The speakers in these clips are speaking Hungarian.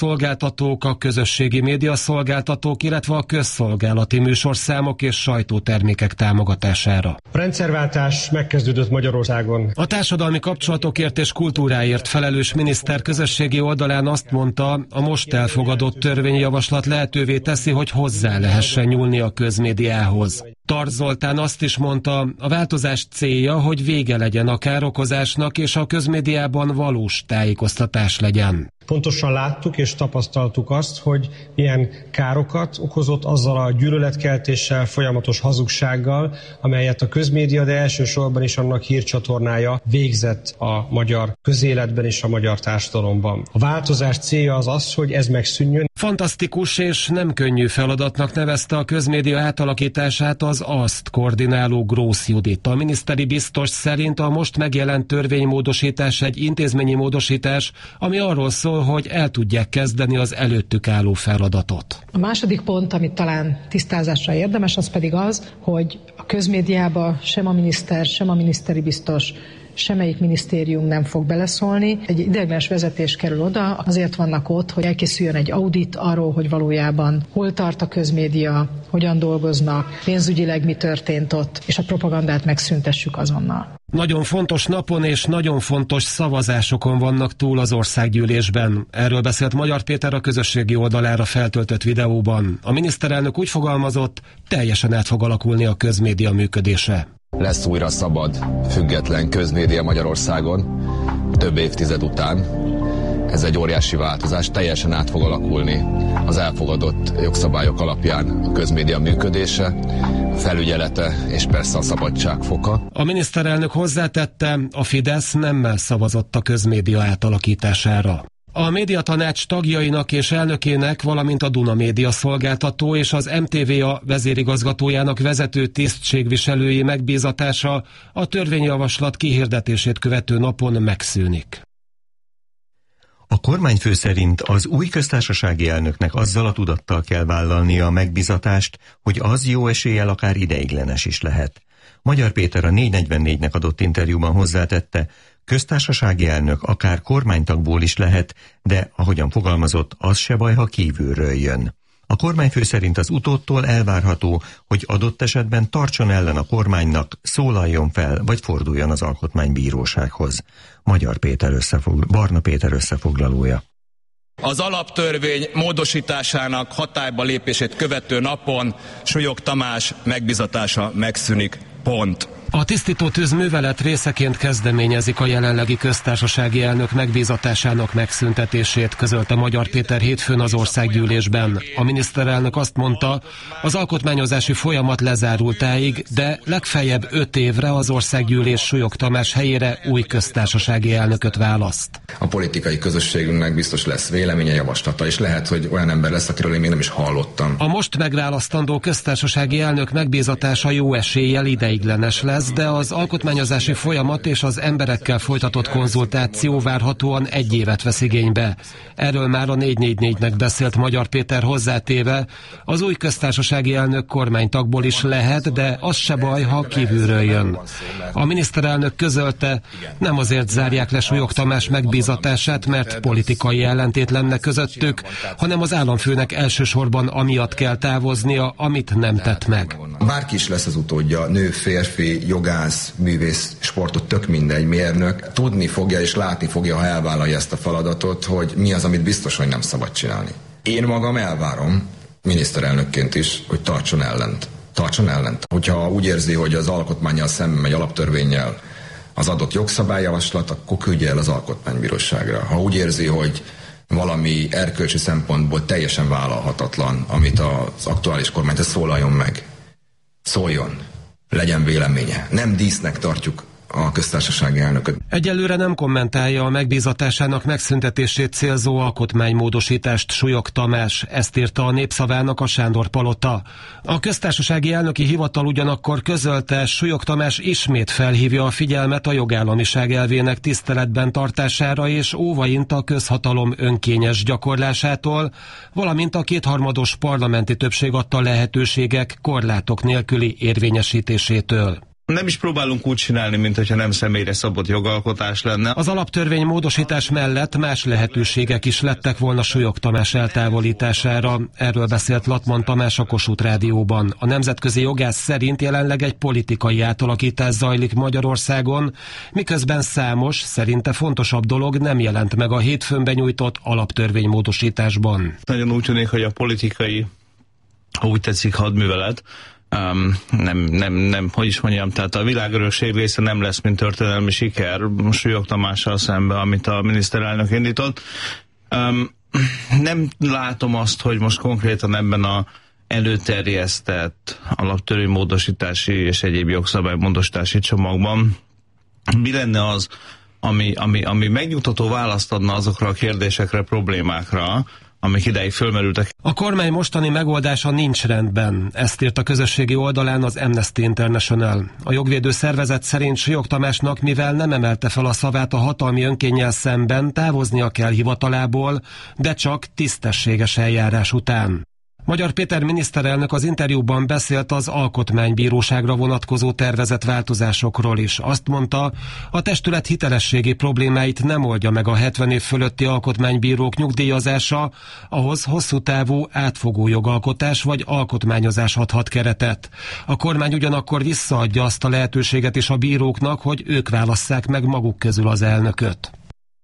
szolgáltatók, a közösségi média szolgáltatók, illetve a közszolgálati műsorszámok és sajtótermékek támogatására. A rendszerváltás megkezdődött Magyarországon. A társadalmi kapcsolatokért és kultúráért felelős miniszter közösségi oldalán azt mondta, a most elfogadott törvényjavaslat lehetővé teszi, hogy hozzá lehessen nyúlni a közmédiához. Tarts Zoltán azt is mondta, a változás célja, hogy vége legyen a károkozásnak és a közmédiában valós tájékoztatás legyen. Pontosan láttuk és tapasztaltuk azt, hogy milyen károkat okozott azzal a gyűlöletkeltéssel, folyamatos hazugsággal, amelyet a közmédia, de elsősorban is annak hírcsatornája végzett a magyar közéletben és a magyar társadalomban. A változás célja az, hogy ez megszűnjön. Fantasztikus és nem könnyű feladatnak nevezte a közmédia átalakítását az ASZT koordináló Grósz Judit. A miniszteri biztos szerint a most megjelent törvénymódosítás egy intézményi módosítás, ami arról szól, hogy el tudják kezdeni az előttük álló feladatot. A második pont, amit talán tisztázásra érdemes, az pedig az, hogy a közmédiába sem a miniszter, sem a miniszteri biztos, semmelyik minisztérium nem fog beleszólni. Egy ideiglenes vezetés kerül oda, azért vannak ott, hogy elkészüljön egy audit arról, hogy valójában hol tart a közmédia, hogyan dolgoznak, pénzügyileg mi történt ott, és a propagandát megszüntessük azonnal. Nagyon fontos napon és nagyon fontos szavazásokon vannak túl az országgyűlésben. Erről beszélt Magyar Péter a közösségi oldalára feltöltött videóban. A miniszterelnök úgy fogalmazott, teljesen át fog alakulni a közmédia működése. Lesz újra szabad, független közmédia Magyarországon, több évtized után. Ez egy óriási változás, teljesen át fog alakulni az elfogadott jogszabályok alapján a közmédia működése, a felügyelete és persze a szabadság foka. A miniszterelnök hozzátette, a Fidesz nemmel szavazott a közmédia átalakítására. A médiatanács tagjainak és elnökének, valamint a Duna Média szolgáltató és az MTVA vezérigazgatójának vezető tisztségviselői megbízatása a törvényjavaslat kihirdetését követő napon megszűnik. A kormányfő szerint az új köztársasági elnöknek azzal a tudattal kell vállalnia a megbízatást, hogy az jó eséllyel akár ideiglenes is lehet. Magyar Péter a 444-nek adott interjúban hozzátette, köztársasági elnök akár kormánytagból is lehet, de ahogyan fogalmazott, az se baj, ha kívülről jön. A kormányfő szerint az utódtól elvárható, hogy adott esetben tartson ellen a kormánynak, szólaljon fel, vagy forduljon az alkotmánybírósághoz. Barna Péter összefoglalója. Az alaptörvény módosításának hatályba lépését követő napon Súlyog Tamás megbízatása megszűnik. Pont. A tisztítótűz művelet részeként kezdeményezik a jelenlegi köztársasági elnök megbízatásának megszüntetését, közölte Magyar Péter hétfőn az országgyűlésben. A miniszterelnök azt mondta, az alkotmányozási folyamat lezárultáig, de legfeljebb 5 évre az országgyűlés Súlyog Tamás helyére új köztársasági elnököt választ. A politikai közösségünknek biztos lesz véleménye, javaslata, és lehet, hogy olyan ember lesz, akiről én még nem is hallottam. A most megválasztandó köztársasági elnök megbízatása jó eséllyel ideiglenes lesz, de az alkotmányozási folyamat és az emberekkel folytatott konzultáció várhatóan 1 évet vesz igénybe. Erről már a 444-nek beszélt Magyar Péter hozzátéve, az új köztársasági elnök kormánytagból is lehet, de az se baj, ha kívülről jön. A miniszterelnök közölte, nem azért zárják le Súlyog Tamás megbízatását, mert politikai ellentét lenne közöttük, hanem az államfőnek elsősorban amiatt kell távoznia, amit nem tett meg. Bárki is lesz az utódja, nő, férfi, jogász, művész, sportot, tök mindegy, mérnök, tudni fogja és látni fogja, ha elvállalja ezt a feladatot, hogy mi az, amit biztos, hogy nem szabad csinálni. Én magam elvárom, miniszterelnökként is, hogy tartson ellent. Tartson ellent. Hogyha úgy érzi, hogy az alkotmánnyal szemben megy, alaptörvénnyel az adott jogszabályjavaslat, akkor küldje el az alkotmánybíróságra. Ha úgy érzi, hogy valami erkölcsi szempontból teljesen vállalhatatlan, amit az aktuális kormány, szólaljon meg. Szóljon. Legyen véleménye. Nem dísznek tartjuk a köztársasági elnököt. Egyelőre nem kommentálja a megbízatásának megszüntetését célzó alkotmánymódosítást Súlyog Tamás, ezt írta a Népszavának a Sándor Palota. A köztársasági elnöki hivatal ugyanakkor közölte, Súlyog Tamás ismét felhívja a figyelmet a jogállamiság elvének tiszteletben tartására és óvaint a közhatalom önkényes gyakorlásától, valamint a 2/3 parlamenti többség adta lehetőségek korlátok nélküli érvényesítésétől. Nem is próbálunk úgy csinálni, mint hogyha nem személyre szabott jogalkotás lenne. Az alaptörvény módosítás mellett más lehetőségek is lettek volna Súlyog Tamás eltávolítására. Erről beszélt Latman Tamás a Kossuth Rádióban. A nemzetközi jogász szerint jelenleg egy politikai átalakítás zajlik Magyarországon, miközben számos, szerinte fontosabb dolog nem jelent meg a hétfőn benyújtott alaptörvénymódosításban. Nagyon úgy tűnik, hogy a politikai, ha úgy tetszik, hadművelet, hogy is mondjam, tehát a világörökség része nem lesz, mint történelmi siker Súlyog Tamással szemben, amit a miniszterelnök indított. Nem látom azt, hogy most konkrétan ebben a előterjesztett alaptörvénymódosítási és egyéb jogszabálymódosítási csomagban mi lenne az, ami megnyugtató választ adna azokra a kérdésekre, problémákra, amik ideig fölmerültek. A kormány mostani megoldása nincs rendben. Ezt írt a közösségi oldalán az Amnesty International. A jogvédő szervezet szerint Súlyog Tamásnak, mivel nem emelte fel a szavát a hatalmi önkénnyel szemben, távoznia kell hivatalából, de csak tisztességes eljárás után. Magyar Péter miniszterelnök az interjúban beszélt az alkotmánybíróságra vonatkozó tervezett változásokról is. Azt mondta, a testület hitelességi problémáit nem oldja meg a 70 év fölötti alkotmánybírók nyugdíjazása, ahhoz hosszú távú átfogó jogalkotás vagy alkotmányozás adhat keretet. A kormány ugyanakkor visszaadja azt a lehetőséget is a bíróknak, hogy ők válasszák meg maguk közül az elnököt.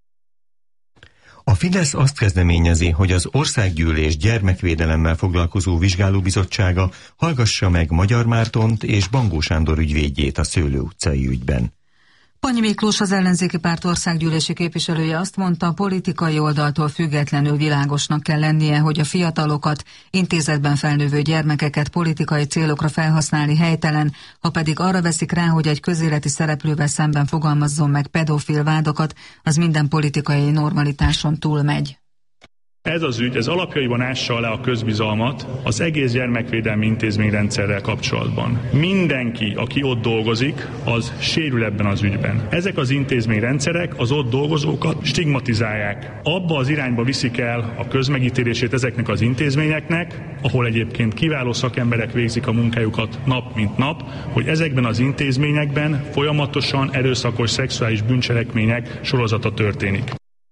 A Fidesz azt kezdeményezi, hogy az Országgyűlés gyermekvédelemmel foglalkozó vizsgálóbizottsága hallgassa meg Magyar Mártont és Bangó Sándor ügyvédjét a Szőlő utcai ügyben. Pannyi Miklós, az ellenzéki párt országgyűlési képviselője azt mondta, politikai oldaltól függetlenül világosnak kell lennie, hogy a fiatalokat, intézetben felnővő gyermekeket politikai célokra felhasználni helytelen, ha pedig arra veszik rá, hogy egy közéleti szereplővel szemben fogalmazzon meg pedofil vádokat, az minden politikai normalitáson túlmegy. Ez az ügy, ez alapjaiban ássa alá a közbizalmat az egész gyermekvédelmi intézményrendszerrel kapcsolatban. Mindenki, aki ott dolgozik, az sérül ebben az ügyben. Ezek az intézményrendszerek az ott dolgozókat stigmatizálják. Abba az irányba viszik el a közmegítélését ezeknek az intézményeknek, ahol egyébként kiváló szakemberek végzik a munkájukat nap mint nap, hogy ezekben az intézményekben folyamatosan erőszakos szexuális bűncselekmények sorozata történik.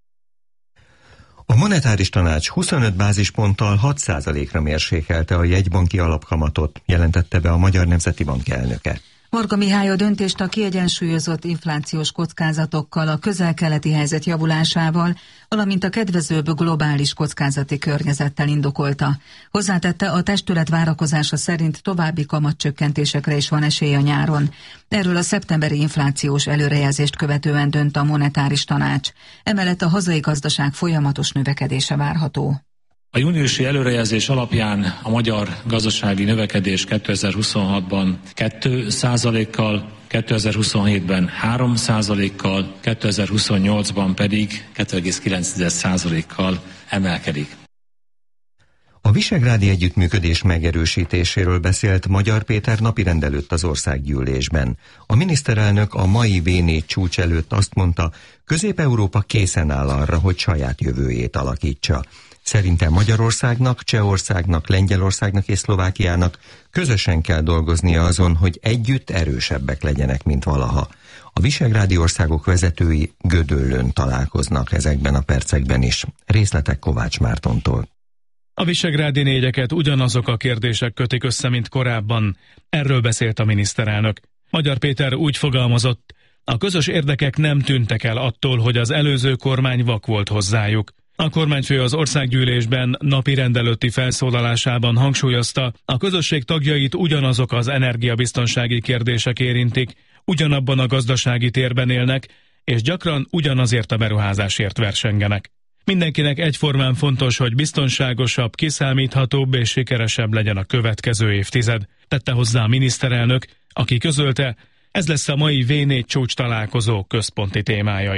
A monetáris tanács 25 bázisponttal 6%-ra mérsékelte a jegybanki alapkamatot, jelentette be a Magyar Nemzeti Bank elnöke. Marga Mihály a döntést a kiegyensúlyozott inflációs kockázatokkal, a közel-keleti helyzet javulásával, valamint a kedvezőbb globális kockázati környezettel indokolta. Hozzátette, a testület várakozása szerint további kamatcsökkentésekre is van esély a nyáron. Erről a szeptemberi inflációs előrejelzést követően dönt a monetáris tanács. Emellett a hazai gazdaság folyamatos növekedése várható. A júniusi előrejelzés alapján a magyar gazdasági növekedés 2026-ban 2%-kal, 2027-ben 3%-kal, 2028-ban pedig 2,9%-kal emelkedik. A visegrádi együttműködés megerősítéséről beszélt Magyar Péter napirend előtt az Országgyűlésben. A miniszterelnök a mai V4 csúcs előtt azt mondta, Közép-Európa készen áll arra, hogy saját jövőjét alakítsa. Szerintem Magyarországnak, Csehországnak, Lengyelországnak és Szlovákiának közösen kell dolgoznia azon, hogy együtt erősebbek legyenek, mint valaha. A visegrádi országok vezetői Gödöllőn találkoznak ezekben a percekben is. Részletek Kovács Mártontól. A visegrádi négyeket ugyanazok a kérdések kötik össze, mint korábban. Erről beszélt a miniszterelnök. Magyar Péter úgy fogalmazott, a közös érdekek nem tűntek el attól, hogy az előző kormány vak volt hozzájuk. A kormányfő az Országgyűlésben napirend előtti felszólalásában hangsúlyozta, a közösség tagjait ugyanazok az energiabiztonsági kérdések érintik, ugyanabban a gazdasági térben élnek, és gyakran ugyanazért a beruházásért versengenek. Mindenkinek egyformán fontos, hogy biztonságosabb, kiszámíthatóbb és sikeresebb legyen a következő évtized, tette hozzá a miniszterelnök, aki közölte, ez lesz a mai V4 csúcs találkozó központi témája is.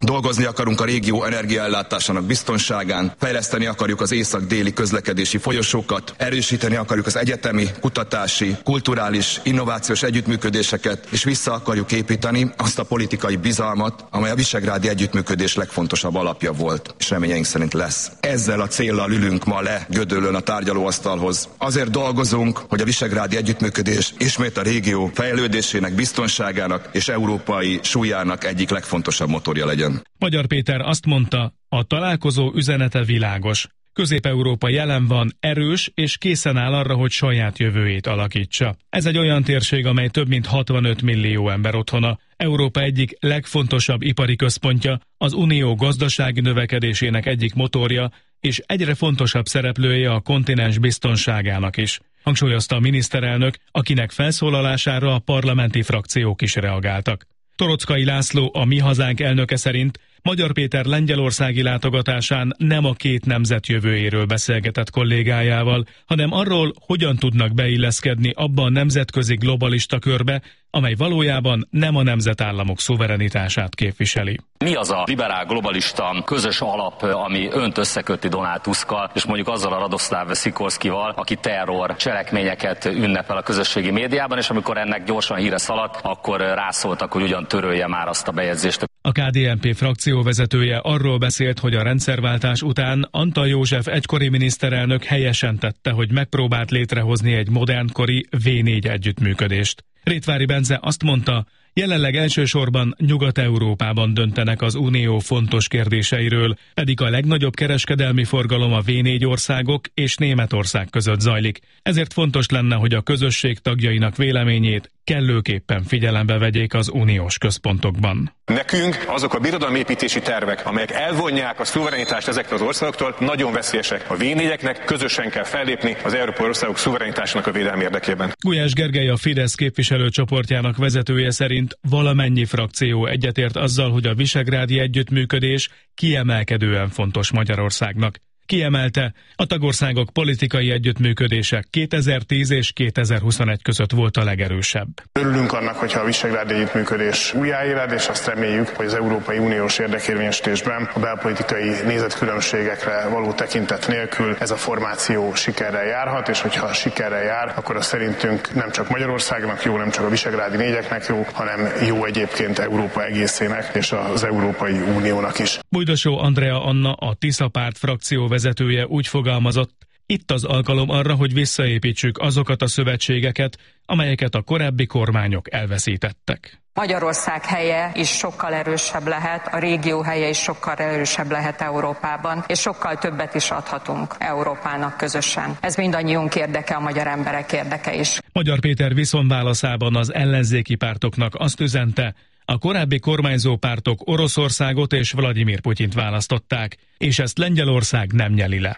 Dolgozni akarunk a régió energiaellátásának biztonságán, fejleszteni akarjuk az észak-déli közlekedési folyosókat, erősíteni akarjuk az egyetemi, kutatási, kulturális, innovációs együttműködéseket, és vissza akarjuk építeni azt a politikai bizalmat, amely a visegrádi együttműködés legfontosabb alapja volt, és reményeink szerint lesz. Ezzel a céllal ülünk ma le Gödöllőn a tárgyalóasztalhoz. Azért dolgozunk, hogy a visegrádi együttműködés ismét a régió fejlődésének, biztonságának és európai súlyának egyik legfontosabb motorja legyen. Magyar Péter azt mondta, a találkozó üzenete világos. Közép-Európa jelen van, erős és készen áll arra, hogy saját jövőjét alakítsa. Ez egy olyan térség, amely több mint 65 millió ember otthona. Európa egyik legfontosabb ipari központja, az unió gazdasági növekedésének egyik motorja, és egyre fontosabb szereplője a kontinens biztonságának is. Hangsúlyozta a miniszterelnök, akinek felszólalására a parlamenti frakciók is reagáltak. Toroczkai László, a Mi Hazánk elnöke szerint Magyar Péter lengyelországi látogatásán nem a két nemzet jövőjéről beszélgetett kollégájával, hanem arról, hogyan tudnak beilleszkedni abba a nemzetközi globalista körbe, amely valójában nem a nemzetállamok szuverenitását képviseli. Mi az a liberál globalista közös alap, ami önt összeköti Donald Tuskkal, és mondjuk azzal a Radoszláv Szikorszkival, aki terror cselekményeket ünnepel a közösségi médiában, és amikor ennek gyorsan híre szaladt, akkor rászóltak, hogy ugyan törölje már azt a bejegyzést. A KDNP frakcióvezetője arról beszélt, hogy a rendszerváltás után Antall József egykori miniszterelnök helyesen tette, hogy megpróbált létrehozni egy modernkori V4 együttműködést. Rétvári Bence azt mondta, jelenleg elsősorban Nyugat-Európában döntenek az unió fontos kérdéseiről, pedig a legnagyobb kereskedelmi forgalom a V4 országok és Németország között zajlik. Ezért fontos lenne, hogy a közösség tagjainak véleményét kellőképpen figyelembe vegyék az uniós központokban. Nekünk azok a birodalomépítési tervek, amelyek elvonják a szuverenitást ezektől az országoktól, nagyon veszélyesek. A V4-eknek közösen kell fellépni az európai országok szuverenitásának a védelmi érdekében. Gulyás Gergely, a Fidesz képviselőcsoportjának vezetője szerint valamennyi frakció egyetért azzal, hogy a visegrádi együttműködés kiemelkedően fontos Magyarországnak. Kiemelte, a tagországok politikai együttműködése 2010 és 2021 között volt a legerősebb. Örülünk annak, hogyha a visegrádi együttműködés újjáéled, és azt reméljük, hogy az Európai Uniós érdekérvényesítésben a belpolitikai nézetkülönbségekre való tekintet nélkül ez a formáció sikerrel járhat, és hogyha sikerrel jár, akkor az szerintünk nem csak Magyarországnak jó, nem csak a visegrádi négyeknek jó, hanem jó egyébként Európa egészének és az Európai Uniónak is. Bújdosó Andrea Anna, a Tisza Párt frakció vezetője úgy fogalmazott, itt az alkalom arra, hogy visszaépítsük azokat a szövetségeket, amelyeket a korábbi kormányok elveszítettek. Magyarország helye is sokkal erősebb lehet, a régió helye is sokkal erősebb lehet Európában, és sokkal többet is adhatunk Európának közösen. Ez mindannyiunk érdeke, a magyar emberek érdeke is. Magyar Péter viszonválaszában az ellenzéki pártoknak azt üzente, a korábbi kormányzó pártok Oroszországot és Vladimir Putyint választották, és ezt Lengyelország nem nyeli le.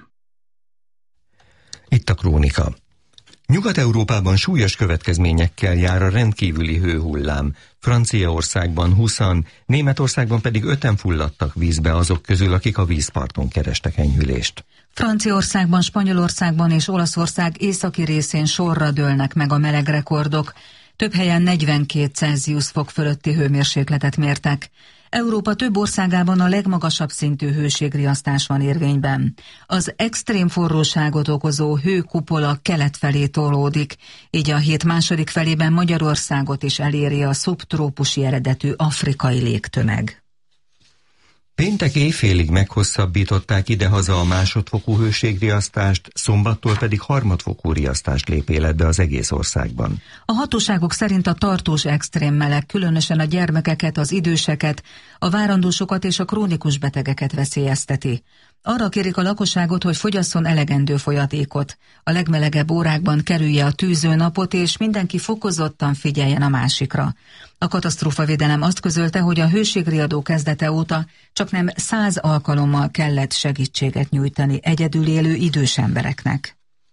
Itt a krónika. Nyugat-Európában súlyos következményekkel jár a rendkívüli hőhullám. Franciaországban 20-an, Németországban pedig 5-en fulladtak vízbe azok közül, akik a vízparton kerestek enyhülést. Franciaországban, Spanyolországban és Olaszország északi részén sorra dőlnek meg a melegrekordok. Több helyen 42 Celsius fok fölötti hőmérsékletet mértek. Európa több országában a legmagasabb szintű hőségriasztás van érvényben. Az extrém forróságot okozó hőkupola kelet felé tolódik, így a hét második felében Magyarországot is eléri a szubtrópusi eredetű afrikai légtömeg. Péntek éjfélig meghosszabbították idehaza a másodfokú hőségriasztást, szombattól pedig harmadfokú riasztást lép életbe az egész országban. A hatóságok szerint a tartós extrém meleg különösen a gyermekeket, az időseket, a várandósokat és a krónikus betegeket veszélyezteti. Arra kérik a lakosságot, hogy fogyasszon elegendő folyadékot. A legmelegebb órákban kerülje a tűzőnapot, és mindenki fokozottan figyeljen a másikra. A katasztrófavédelem azt közölte, hogy a hőségriadó kezdete óta csaknem 100 alkalommal kellett segítséget nyújtani egyedül élő idős embereknek.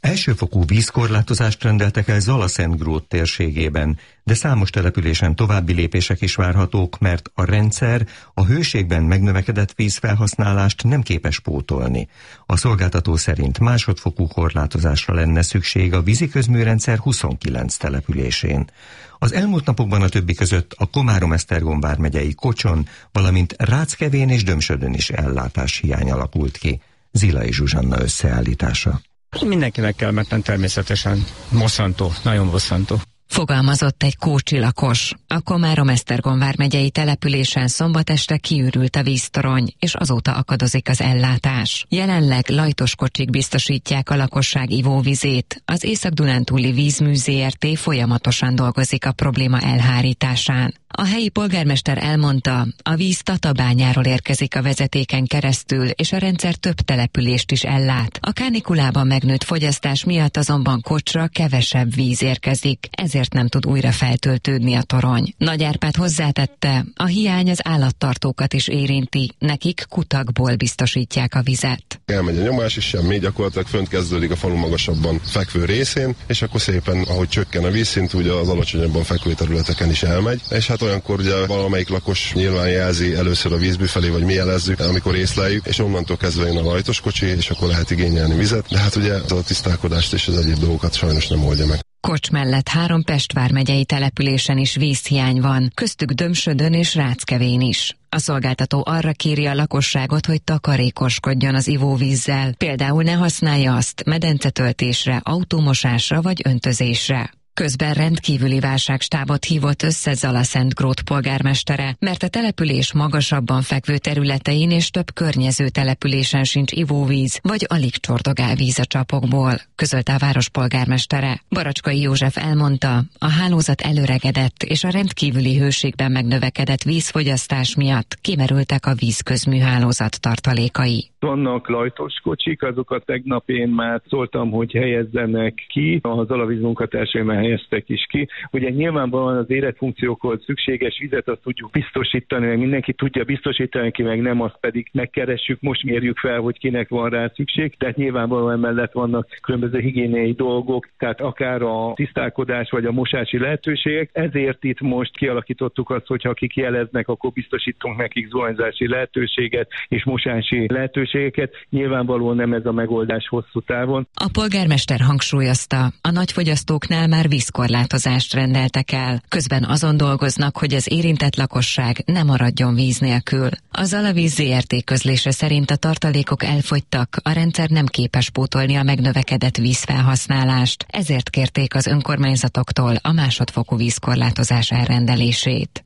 Elsőfokú vízkorlátozást rendeltek el Zala-Szentgrót térségében, de számos településen további lépések is várhatók, mert a rendszer a hőségben megnövekedett vízfelhasználást nem képes pótolni. A szolgáltató szerint másodfokú korlátozásra lenne szükség a víziközműrendszer 29 településén. Az elmúlt napokban a többi között a Komárom-Esztergom vármegyei Kocson, valamint Ráckevén és Dömsödön is ellátáshiány alakult ki. Zilai Zsuzsanna összeállítása. Mindenkinek kellemetlen, természetesen. Bosszantó, nagyon bosszantó. Fogalmazott egy kócsi lakos. A Komárom-Esztergom vármegyei településen szombat este kiürült a víztorony, és azóta akadozik az ellátás. Jelenleg lajtos kocsik biztosítják a lakosság ivóvizét. Az Észak-Dunántúli Vízmű Zrt. Folyamatosan dolgozik a probléma elhárításán. A helyi polgármester elmondta, a víz Tatabányáról érkezik a vezetéken keresztül, és a rendszer több települést is ellát. A kánikulában megnőtt fogyasztás miatt azonban Kocsra kevesebb víz érkezik, ezért nem tud újra feltöltődni a torony. Nagy Árpád hozzátette, a hiány az állattartókat is érinti, nekik kutakból biztosítják a vizet. Elmegy a nyomás, és semmi, gyakorlatilag fönt kezdődik a falu magasabban fekvő részén, és akkor szépen, ahogy csökken a vízszint, ugye az alacsonyabban fekvő területeken is elmegy, és hát olyankor ugye valamelyik lakos nyilván jelzi először a vízbű felé, vagy mi jelezzük, amikor észleljük, és onnantól kezdve jön a lajtos kocsi, és akkor lehet igényelni vizet, de hát ugye a tisztálkodást és az egyéb dolgokat sajnos nem oldja meg. Kocs mellett 3 Pest vármegyei településen is vízhiány van, köztük Dömsödön és Ráckevén is. A szolgáltató arra kéri a lakosságot, hogy takarékoskodjon az ivóvízzel, például ne használja azt medencetöltésre, autómosásra vagy öntözésre. Közben rendkívüli válságstábot hívott össze Zala-Szentgrót polgármestere, mert a település magasabban fekvő területein és több környező településen sincs ivóvíz, vagy alig csordogál víz a csapokból, közölte a város polgármestere. Baracskai József elmondta, a hálózat előregedett és a rendkívüli hőségben megnövekedett vízfogyasztás miatt kimerültek a vízközműhálózat tartalékai. Vannak lajtos kocsik, azokat tegnap én már szóltam, hogy helyezzenek ki, a Zalavíz munkatársai már helyeztek is ki. Ugye nyilvánvalóan az életfunkciókhoz szükséges vizet azt tudjuk biztosítani, meg mindenki tudja biztosítani, ki meg nem, azt pedig megkeressük, most mérjük fel, hogy kinek van rá szükség. Tehát nyilvánvalóan emellett vannak különböző higiéniai dolgok, tehát akár a tisztálkodás vagy a mosási lehetőségek. Ezért itt most kialakítottuk azt, hogy ha akik jeleznek, akkor biztosítunk nekik zuhanyzási lehetőséget és mosási lehetőséget. Nyilvánvalóan nem ez a megoldás hosszú távon. A polgármester hangsúlyozta, a nagyfogyasztóknál már vízkorlátozást rendeltek el. Közben azon dolgoznak, hogy az érintett lakosság ne maradjon víz nélkül. A Zalavíz Zrt. Közlése szerint a tartalékok elfogytak, a rendszer nem képes pótolni a megnövekedett vízfelhasználást, ezért kérték az önkormányzatoktól a másodfokú vízkorlátozás elrendelését.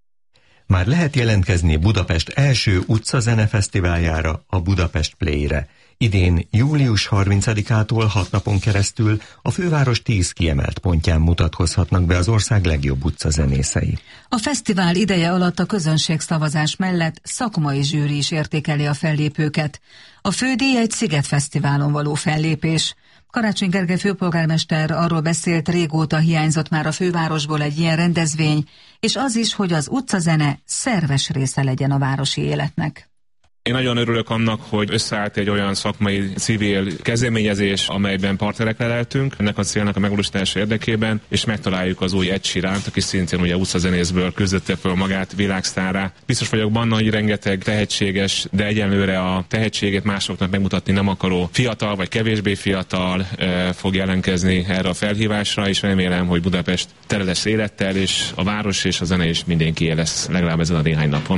Már lehet jelentkezni Budapest első utcazenefesztiváljára, a Budapest Play-re. Idén július 30-ától 6 napon keresztül a főváros 10 kiemelt pontján mutatkozhatnak be az ország legjobb utcazenészei. A fesztivál ideje alatt a közönségszavazás mellett szakmai zsűri is értékeli a fellépőket. A fődíj egy szigetfesztiválon való fellépés. Karácsony Gergely főpolgármester arról beszélt, régóta hiányzott már a fővárosból egy ilyen rendezvény, és az is, hogy az utcazene szerves része legyen a városi életnek. Én nagyon örülök annak, hogy összeállt egy olyan szakmai civil kezdeményezés, amelyben partnerekre leltünk ennek a célnak a megvalósítása érdekében, és megtaláljuk az új Ed Sheerant, aki szintén ugye utcazenészből küzdötte föl magát világsztárrá. Biztos vagyok benne, hogy rengeteg tehetséges, de egyenlőre a tehetségét másoknak megmutatni nem akaró fiatal vagy kevésbé fiatal fog jelentkezni erre a felhívásra, és remélem, hogy Budapest tele lesz élettel, és a város és a zene is mindenkié lesz legalább ezen a néhány napon.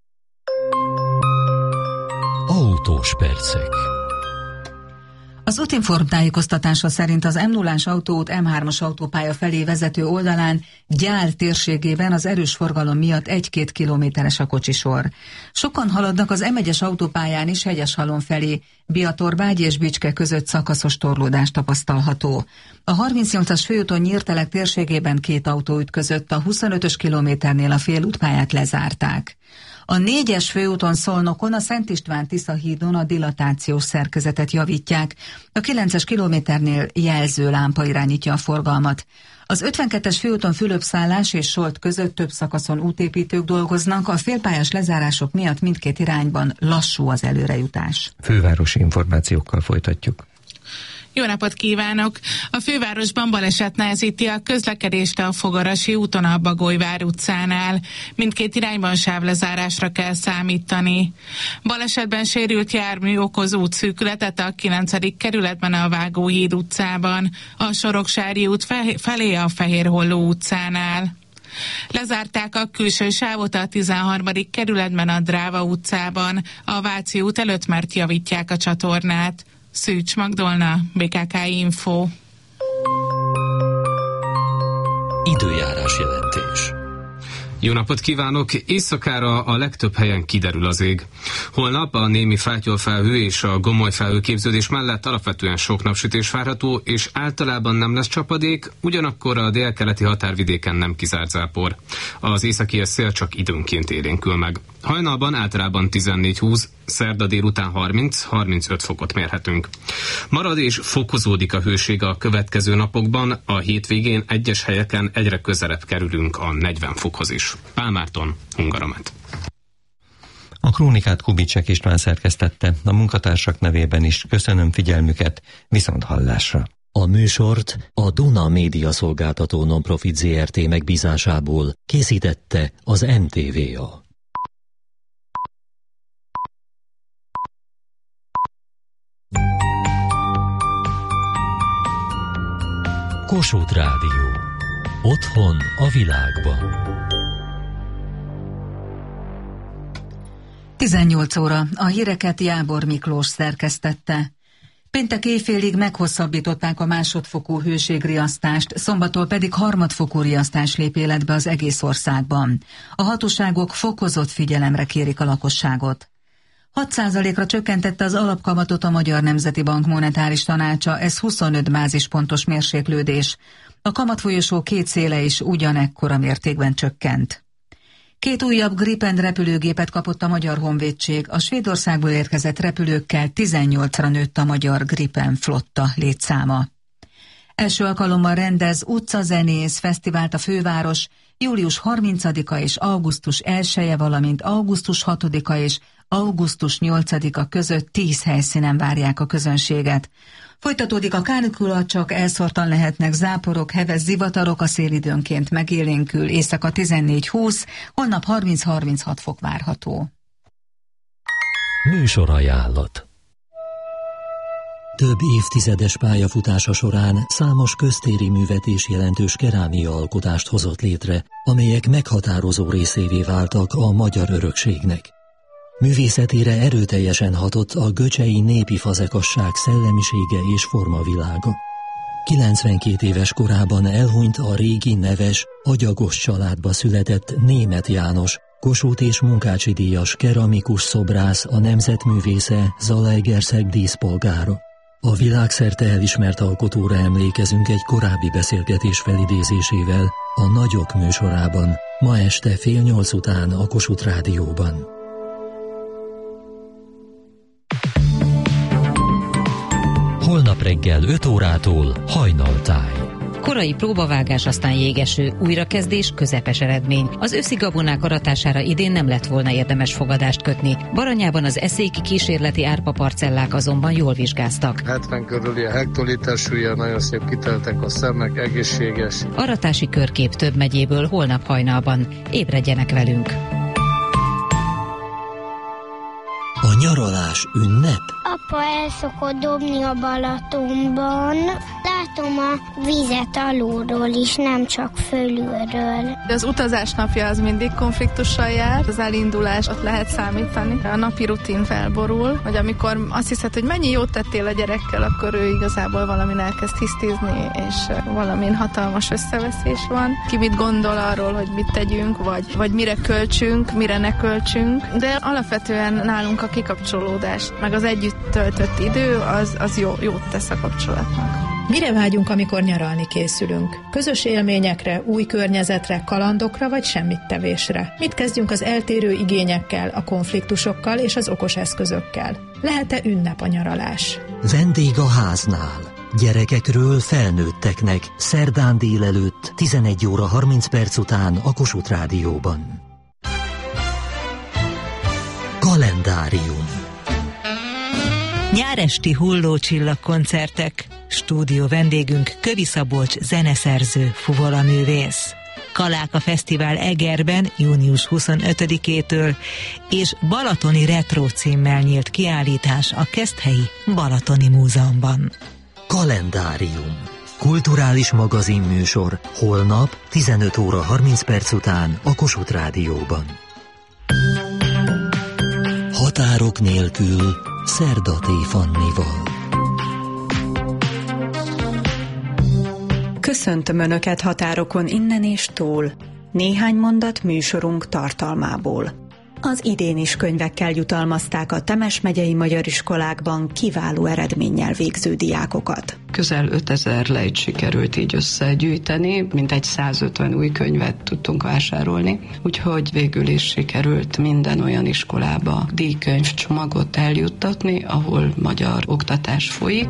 Autós percek. Az Útinform tájékoztatása szerint az M0-ás autóút M3-as autópálya felé vezető oldalán Gyál térségében az erős forgalom miatt 1-2 kilométeres a kocsisor. Sokan haladnak az M1-es autópályán is Hegyeshalom felé, Biatorbágy és Bicske között szakaszos torlódás tapasztalható. A 38-as főúton Nyírtelek térségében 2 autó ütközött, a 25-ös kilométernél a félútpályát lezárták. A 4-es főúton Szolnokon a Szent István-Tisza hídon a dilatációs szerkezetet javítják. A 9-es kilométernél jelző lámpa irányítja a forgalmat. Az 52-es főúton Fülöp-szállás és Solt között több szakaszon útépítők dolgoznak, a félpályás lezárások miatt mindkét irányban lassú az előrejutás. Fővárosi információkkal folytatjuk. Jó napot kívánok! A fővárosban baleset nehezíti a közlekedést a Fogarasi úton a Bagolyvár utcánál. Mindkét irányban sávlezárásra kell számítani. Balesetben sérült jármű okoz útszűkületet a 9. kerületben a Vágóhíd utcában, a Soroksári út felé a Fehérholló utcánál. Lezárták a külső sávot a 13. kerületben a Dráva utcában, a Váci út előtt, mert javítják a csatornát. Szűcs Magdolna, BKK Info. Időjárás jelentés. Jó napot kívánok! Éjszakára a legtöbb helyen kiderül az ég. Holnap a némi fátyolfelhő és a gomolyfelhő képződés mellett alapvetően sok napsütés várható, és általában nem lesz csapadék, ugyanakkor a délkeleti határvidéken nem kizárt zápor. Az északi szél csak időnként élénkül meg. Hajnalban általában 14-20, szerda délután 30-35 fokot mérhetünk. Marad és fokozódik a hőség a következő napokban, a hétvégén egyes helyeken egyre közelebb kerülünk a 40 fokhoz is. Pál Márton, Hungaromet. A krónikát Kubícsek István szerkesztette, a munkatársak nevében is köszönöm figyelmüket, viszont hallásra. A műsort a Duna Média Szolgáltató Nonprofit Zrt. Megbízásából készítette az NTVA. Kossuth Rádió. Otthon a világban. 18 óra. A híreket Jábor Miklós szerkesztette. Péntek éjfélig meghosszabbították a másodfokú hőségriasztást, szombattól pedig harmadfokú riasztás lép életbe az egész országban. A hatóságok fokozott figyelemre kérik a lakosságot. 6%-ra csökkentette az alapkamatot a Magyar Nemzeti Bank monetáris tanácsa, ez 25 bázispontos mérséklődés. A kamatfolyosó két széle is ugyanekkora mértékben csökkent. 2 újabb Gripen repülőgépet kapott a Magyar Honvédség, a Svédországból érkezett repülőkkel 18-ra nőtt a magyar Gripen flotta létszáma. Első alkalommal rendez utcazenész fesztivált a főváros, július 30-a és augusztus 1-e, valamint augusztus 6-a és augusztus 8-a között 10 helyszínen várják a közönséget. Folytatódik a kánikula, csak elszórtan lehetnek záporok, heves zivatarok, a szél időnként megélénkül, éjszaka 14-20, holnap 30-36 fok várható. Műsorajánlat. Több évtizedes pályafutása során számos köztéri művet és jelentős kerámia alkotást hozott létre, amelyek meghatározó részévé váltak a magyar örökségnek. Művészetére erőteljesen hatott a göcsei népi fazekasság szellemisége és formavilága. 92 éves korában elhunyt a régi neves, agyagos családba született Németh János, Kossuth és Munkácsi díjas keramikus szobrász, a nemzetművésze, Zalaegerszeg díszpolgára. A világszerte elismert alkotóra emlékezünk egy korábbi beszélgetés felidézésével a Nagyok műsorában, ma este 7:30 után a Kossuth Rádióban. Holnap reggel 5 órától Hajnaltáj. Korai próbavágás, aztán jégeső, újrakezdés, közepes eredmény. Az őszi gabonák aratására idén nem lett volna érdemes fogadást kötni. Baranyában az eszéki kísérleti árpaparcellák azonban jól vizsgáztak. 70 körüli a hektoliter súlya, nagyon szép kiteltek a szemek, egészséges. Aratási körkép több megyéből holnap hajnalban. Ébredjenek velünk! A nyaralás ünnep? Apa el szokott dobni a Balatonban. Látom a vizet alulról is, nem csak fölülről. Az utazás napja az mindig konfliktussal jár. Az elindulás, ott lehet számítani. A napi rutin felborul, hogy amikor azt hiszed, hogy mennyi jót tettél a gyerekkel, akkor ő igazából valamin elkezd hisztizni, és valamin hatalmas összeveszés van. Ki mit gondol arról, hogy mit tegyünk, vagy mire költsünk, mire ne költsünk. De alapvetően nálunk a kikapcsolódás, meg az együtt töltött idő, az jót tesz a kapcsolatnak. Mire vágyunk, amikor nyaralni készülünk? Közös élményekre, új környezetre, kalandokra vagy semmittevésre? Mit kezdjünk az eltérő igényekkel, a konfliktusokkal és az okos eszközökkel? Lehet-e ünnep a nyaralás? Vendég a háznál. Gyerekekről felnőtteknek szerdán délelőtt 11 óra 30 perc után a Kossuth Rádióban. Kalendárium. Nyáresti hullócsillagkoncertek. Stúdió vendégünk Kövi Szabolcs zeneszerző, fuvolaművész. Kaláka Fesztivál Egerben június 25-től és Balatoni Retro címmel nyílt kiállítás a Keszthelyi Balatoni Múzeumban. Kalendárium. Kulturális magazinműsor holnap 15 óra 30 perc után a Kossuth Rádióban. Határok nélkül Szerda T. Fannival. Köszöntöm Önöket határokon innen és túl. Néhány mondat műsorunk tartalmából. Az idén is könyvekkel jutalmazták a Temes megyei magyar iskolákban kiváló eredménnyel végző diákokat. Közel 5000 lejt sikerült így összegyűjteni, mintegy 150 új könyvet tudtunk vásárolni, úgyhogy végül is sikerült minden olyan iskolába díjkönyvcsomagot eljuttatni, ahol magyar oktatás folyik.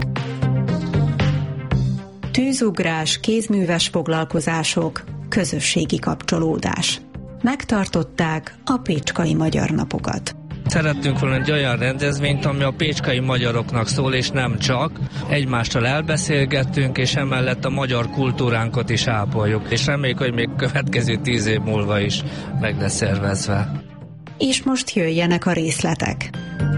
Tűzugrás, kézműves foglalkozások, közösségi kapcsolódás. Megtartották a Pécskai Magyar Napokat. Szerettünk volna egy olyan rendezvényt, ami a pécskai magyaroknak szól, és nem csak. Egymással elbeszélgettünk, és emellett a magyar kultúránkat is ápoljuk. És reméljük, hogy még következő 10 év múlva is meg lesz szervezve. És most jöjjenek a részletek.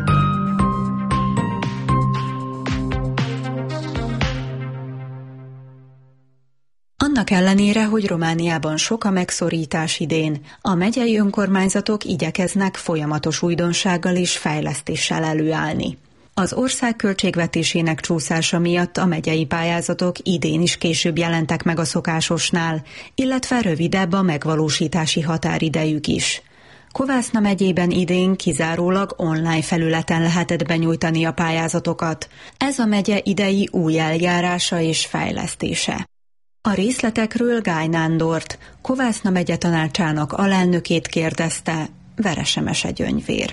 Annak ellenére, hogy Romániában sok a megszorítás idén, a megyei önkormányzatok igyekeznek folyamatos újdonsággal és fejlesztéssel előállni. Az ország költségvetésének csúszása miatt a megyei pályázatok idén is később jelentek meg a szokásosnál, illetve rövidebb a megvalósítási határidejük is. Kovászna megyében idén kizárólag online felületen lehetett benyújtani a pályázatokat. Ez a megye idei új eljárása és fejlesztése. A részletekről Gály Nándort, Kovászna megye tanácsának alelnökét kérdezte Veresemese Gyöngyvér.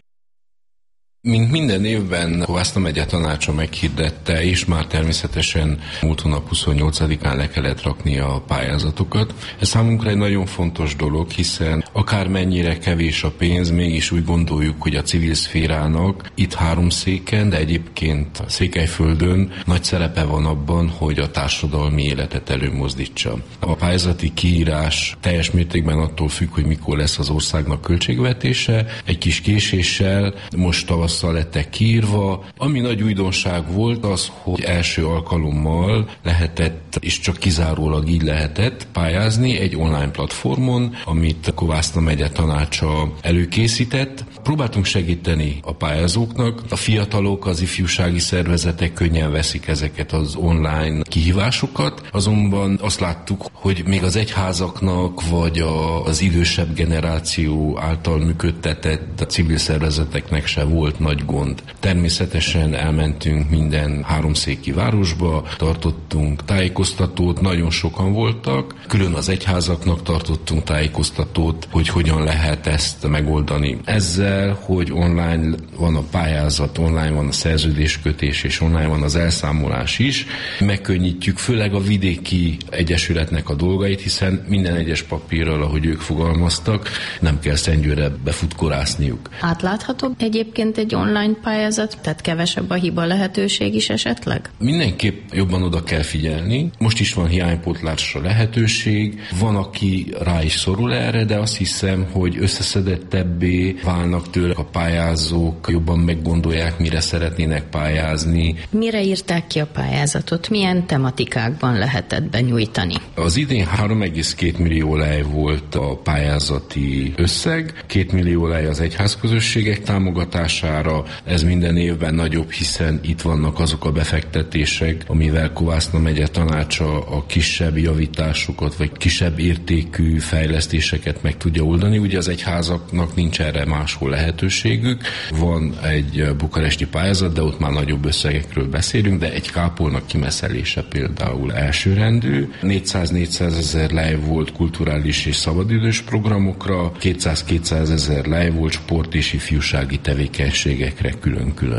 Mint minden évben Kovászna megye tanácsa meghirdette, és már természetesen múlt hónap 28-án le kellett rakni a pályázatokat. Ez számunkra egy nagyon fontos dolog, hiszen akármennyire kevés a pénz, mégis úgy gondoljuk, hogy a civil szférának itt 3 széken, de egyébként Székelyföldön nagy szerepe van abban, hogy a társadalmi életet előmozdítsa. A pályázati kiírás teljes mértékben attól függ, hogy mikor lesz az országnak költségvetése. Egy kis késéssel most tavasszal lettek kiírva. Ami nagy újdonság volt az, hogy első alkalommal lehetett, és csak kizárólag így lehetett pályázni egy online platformon, amit Kovászna megye tanácsa előkészített. Próbáltunk segíteni a pályázóknak. A fiatalok, az ifjúsági szervezetek könnyen veszik ezeket az online kihívásokat, azonban azt láttuk, hogy még az egyházaknak, vagy az idősebb generáció által működtetett civil szervezeteknek se volt nagy gond. Természetesen elmentünk minden 3 széki városba, tartottunk tájékoztatót, nagyon sokan voltak, külön az egyházaknak tartottunk tájékoztatót, hogy hogyan lehet ezt megoldani. Ezzel, hogy online van a pályázat, online van a szerződéskötés, és online van az elszámolás is, megkönnyítjük főleg a vidéki egyesületnek a dolgait, hiszen minden egyes papírral, ahogy ők fogalmaztak, nem kell Szentgyőrre befutkorászniuk. Átlátható egyébként egy online pályázat, tehát kevesebb a hiba lehetőség is esetleg? Mindenképp jobban oda kell figyelni. Most is van hiánypótlásra lehetőség, van, aki rá is szorul erre, de azt hiszem, hogy összeszedettebbé válnak tőle a pályázók, jobban meggondolják, mire szeretnének pályázni. Mire írták ki a pályázatot? Milyen tematikákban lehetett benyújtani? Az idén 3,2 millió lej volt a pályázati összeg, 2 millió lej az egyházközösségek támogatására. Ez minden évben nagyobb, hiszen itt vannak azok a befektetések, amivel Kovászna megye tanácsa a kisebb javításokat, vagy kisebb értékű fejlesztéseket meg tudja oldani. Ugye az egyházaknak nincs erre máshol lehetőségük. Van egy bukaresti pályázat, de ott már nagyobb összegekről beszélünk, de egy kápolnak kimeszelése például elsőrendű. 400-400 ezer lej volt kulturális és szabadidős programokra, 200-200 ezer lej volt sport és ifjúsági tevékenységekre külön-külön.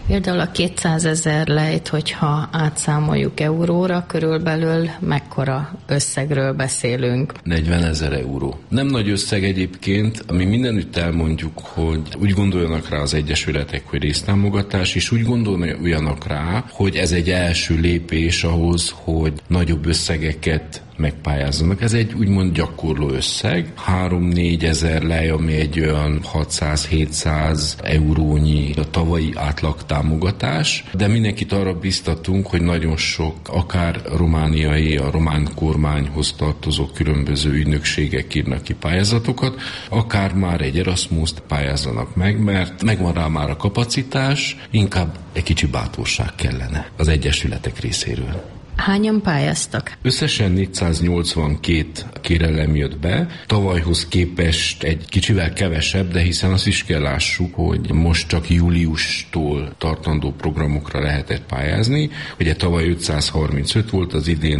Például a 200 000 lejt, hogyha átszámoljuk euróra, körülbelül mekkora összegről beszélünk? 40 000 euró. Nem nagy összeg egyébként, ami mindenütt elmondjuk, hogy úgy gondoljanak rá az egyesületek, hogy résztámogatás, és úgy gondoljanak rá, hogy ez egy első lépés ahhoz, hogy nagyobb összegeket megpályázzanak. Ez egy úgymond gyakorló összeg. 3-4 ezer lej, ami egy olyan 600-700 eurónyi a tavalyi átlag támogatás, de mindenkit arra biztatunk, hogy nagyon sok, akár romániai, a román kormányhoz tartozó különböző ügynökségek írnak ki pályázatokat, akár már egy Erasmus-t pályázzanak meg, mert megvan rá már a kapacitás, inkább egy kicsi bátorság kellene az egyesületek részéről. Hányan pályáztak? Összesen 482 kérelem jött be, tavalyhoz képest egy kicsivel kevesebb, de hiszen azt is kell lássuk, hogy most csak júliustól tartandó programokra lehetett pályázni. Ugye tavaly 535 volt, az idén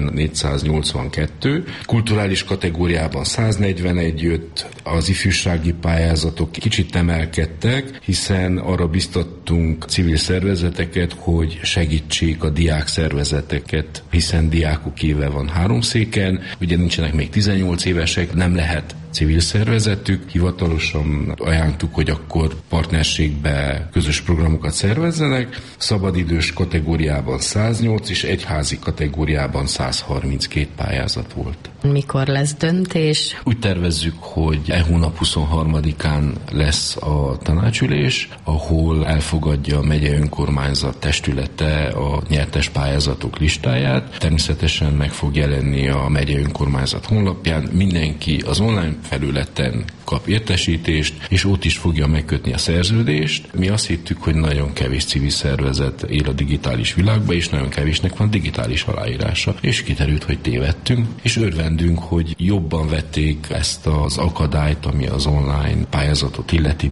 482. Kulturális kategóriában 141 jött, az ifjúsági pályázatok kicsit emelkedtek, hiszen arra biztattunk civil szervezeteket, hogy segítsék a diák szervezeteket, hiszen diákok éve van 3 széken, ugye nincsenek még 18 évesek, nem lehet civil szervezetük. Hivatalosan ajánlottuk, hogy akkor partnerségbe közös programokat szervezzenek. Szabadidős kategóriában 108 és egyházi kategóriában 132 pályázat volt. Mikor lesz döntés? Úgy tervezzük, hogy hónap 23-án lesz a tanácsülés, ahol elfogadja a megyei önkormányzat testülete a nyertes pályázatok listáját. Természetesen meg fog jelenni a megyei önkormányzat honlapján. Mindenki az online felületen kap értesítést, és ott is fogja megkötni a szerződést. Mi azt hittük, hogy nagyon kevés civil szervezet él a digitális világban, és nagyon kevésnek van digitális aláírása. És kiderült, hogy tévedtünk, és örvendünk, hogy jobban vették ezt az akadályt, ami az online pályázatot illeti.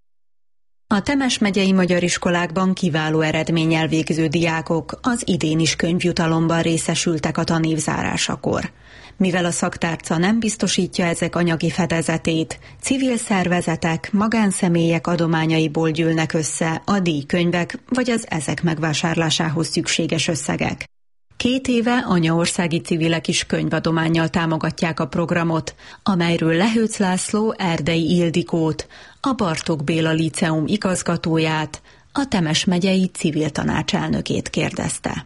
A Temes megyei magyar iskolákban kiváló eredménnyel végző diákok az idén is könyvjutalomban részesültek a tanév zárásakor. Mivel a szaktárca nem biztosítja ezek anyagi fedezetét, civil szervezetek, magánszemélyek adományaiból gyűlnek össze a díjkönyvek vagy az ezek megvásárlásához szükséges összegek. 2 éve anyaországi civilek is könyvadománnyal támogatják a programot, amelyről Lehőc László Erdei Ildikót, a Bartók Béla Líceum igazgatóját, a Temes megyei civil tanács elnökét kérdezte.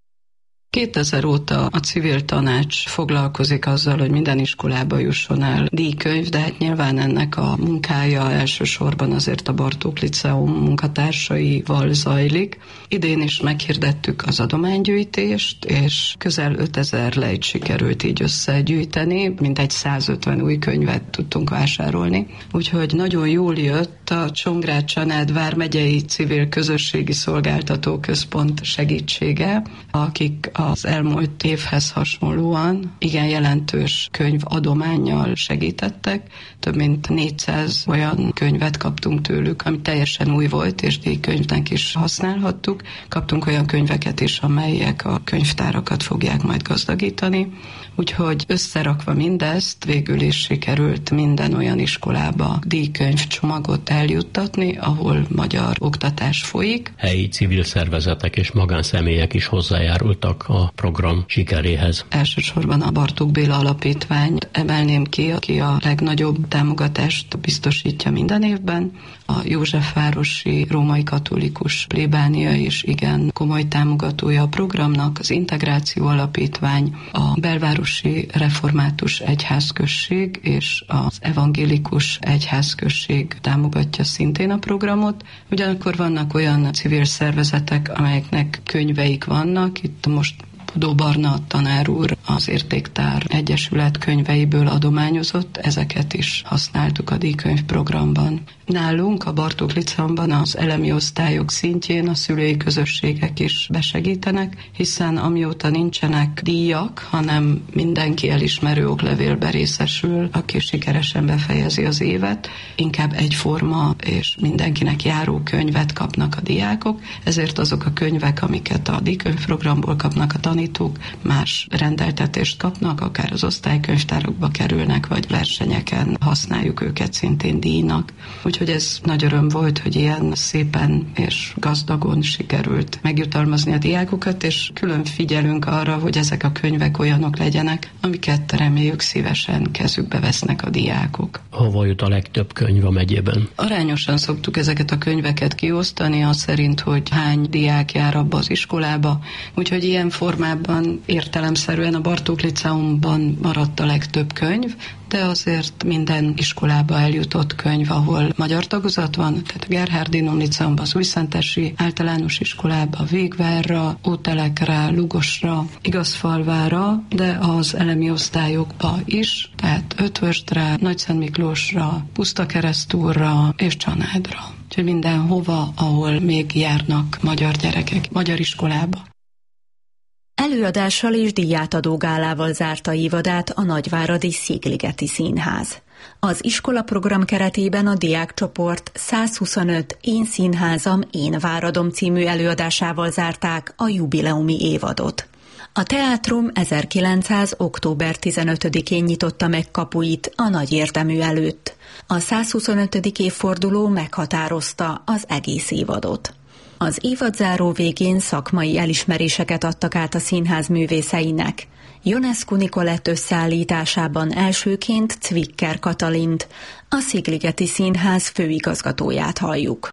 2000 óta a civil tanács foglalkozik azzal, hogy minden iskolába jusson el díjkönyv, de hát nyilván ennek a munkája elsősorban azért a Bartók Líceum munkatársaival zajlik. Idén is meghirdettük az adománygyűjtést, és közel 5000 lejt sikerült így összegyűjteni, mintegy 150 új könyvet tudtunk vásárolni. Úgyhogy nagyon jól jött a Csongrád-Csanád vármegyei civil közösségi szolgáltató központ segítsége, akik az elmúlt évhez hasonlóan igen jelentős könyvadománnyal segítettek. Több mint 400 olyan könyvet kaptunk tőlük, ami teljesen új volt, és díjkönyvnek is használhattuk. Kaptunk olyan könyveket is, amelyek a könyvtárakat fogják majd gazdagítani. Úgyhogy összerakva mindezt, végül is sikerült minden olyan iskolába díjkönyvcsomagot eljuttatni, ahol magyar oktatás folyik. Helyi civil szervezetek és magánszemélyek is hozzájárultak a program sikeréhez. Elsősorban a Bartók Béla Alapítványt emelném ki, aki a legnagyobb támogatást biztosítja minden évben. A Józsefvárosi Római Katolikus Plébánia is igen komoly támogatója a programnak, az Integráció Alapítvány, a Belvárosi Református Egyházközség és az Evangélikus Egyházközség támogatja szintén a programot. Ugyanakkor vannak olyan civil szervezetek, amelyeknek könyveik vannak, itt most Budó Barna tanár úr az Értéktár Egyesület könyveiből adományozott, ezeket is használtuk a díjkönyvprogramban. Nálunk a Bartók Liceumban az elemi osztályok szintjén a szülői közösségek is besegítenek, hiszen amióta nincsenek díjak, hanem mindenki elismerő oklevélbe részesül, aki sikeresen befejezi az évet, inkább egyforma és mindenkinek járó könyvet kapnak a diákok, ezért azok a könyvek, amiket a díjkönyvprogramból kapnak a tanítók, tanítók más rendeltetést kapnak, akár az osztálykönyvtárakba kerülnek, vagy versenyeken használjuk őket szintén díjnak. Úgyhogy ez nagy öröm volt, hogy ilyen szépen és gazdagon sikerült megjutalmazni a diákokat, és külön figyelünk arra, hogy ezek a könyvek olyanok legyenek, amiket reméljük szívesen kezükbe vesznek a diákok. Hova jut a legtöbb könyv a megyében? Arányosan szoktuk ezeket a könyveket kiosztani, az szerint, hogy hány diák jár abba az iskolába. Úgyhogy ilyen formában értelemszerűen a Bartók Liceumban maradt a legtöbb könyv, de azért minden iskolába eljutott könyv, ahol magyar tagozat van, tehát a Gerhardinum Liceumban, az Újszentesi általános iskolába, Végvárra, Ótelekre, Lugosra, Igazfalvára, de az elemi osztályokba is, tehát Ötvösdre, Nagyszentmiklósra, Pusztakeresztúrra és Csanádra. Úgyhogy mindenhova, ahol még járnak magyar gyerekek, magyar iskolába. Előadással és díjátadó gálával zárta évadát a nagyváradi Szigligeti Színház. Az iskolaprogram keretében a diákcsoport 125 Én színházam, én váradom című előadásával zárták a jubileumi évadot. A teátrum 1900. október 15-én nyitotta meg kapuit a nagy érdemű előtt. A 125. évforduló meghatározta az egész évadot. Az évadzáró végén szakmai elismeréseket adtak át a színház művészeinek. Ionescu Nikolett összeállításában elsőként Cvikker Katalint, a Szigligeti Színház főigazgatóját halljuk.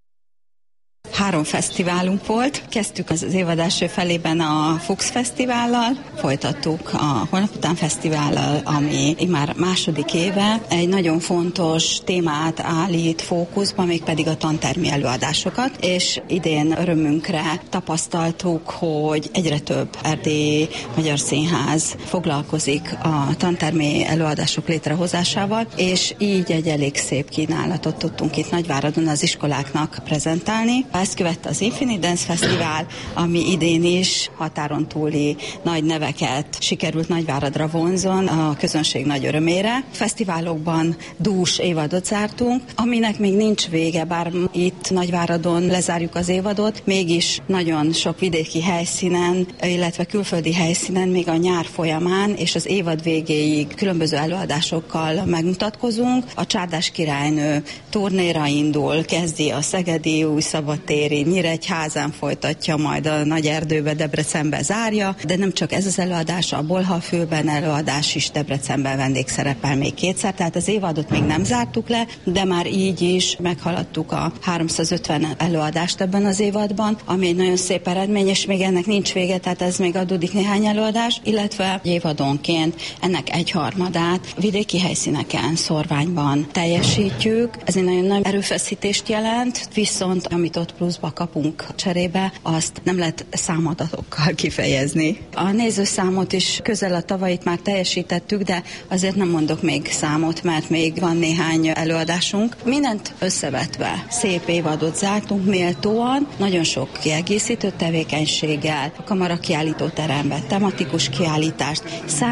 3 fesztiválunk volt. Kezdtük az évad első felében a Fuchs Fesztivállal, folytattuk a Holnap után Fesztivállal, ami már második éve egy nagyon fontos témát állít fókuszba, mégpedig a tantermi előadásokat, és idén örömünkre tapasztaltuk, hogy egyre több erdélyi magyar színház foglalkozik a tantermi előadások létrehozásával, és így egy elég szép kínálatot tudtunk itt Nagyváradon az iskoláknak prezentálni. Ezt követte az Infinite Dance Fesztivál, ami idén is határon túli nagy neveket sikerült Nagyváradra vonzon a közönség nagy örömére. Fesztiválokban dús évadot zártunk, aminek még nincs vége, bár itt Nagyváradon lezárjuk az évadot, mégis nagyon sok vidéki helyszínen, illetve külföldi helyszínen még a nyár folyamán és az évad végéig különböző előadásokkal megmutatkozunk. A Csárdás királynő turnéra indul, kezdi a szegedi, újszabadtéri, Nyíregyházán, folytatja, majd a Nagyerdőbe, Debrecenbe zárja, de nem csak ez az előadás, a Bolhafülben előadás is Debrecenben vendégszerepel még 2-szer, tehát az évadot még nem zártuk le, de már így is meghaladtuk a 350 előadást ebben az évadban, ami egy nagyon szép eredmény, és még ennek nincs vége, tehát ez még adódik néhány előadás, illetve évadonként ennek 1/3 vidéki helyszíneken, szorványban teljesítjük. Ez egy nagyon nagy erőfeszítést jelent, viszont amit ott pluszba kapunk cserébe, azt nem lehet számadatokkal kifejezni. A nézőszámot is közel a tavait már teljesítettük, de azért nem mondok még számot, mert még van néhány előadásunk. Mindent összevetve szép évadot zártunk méltóan, nagyon sok kiegészítő tevékenységgel, a Kamara kiállítóteremben tematikus kiállítást,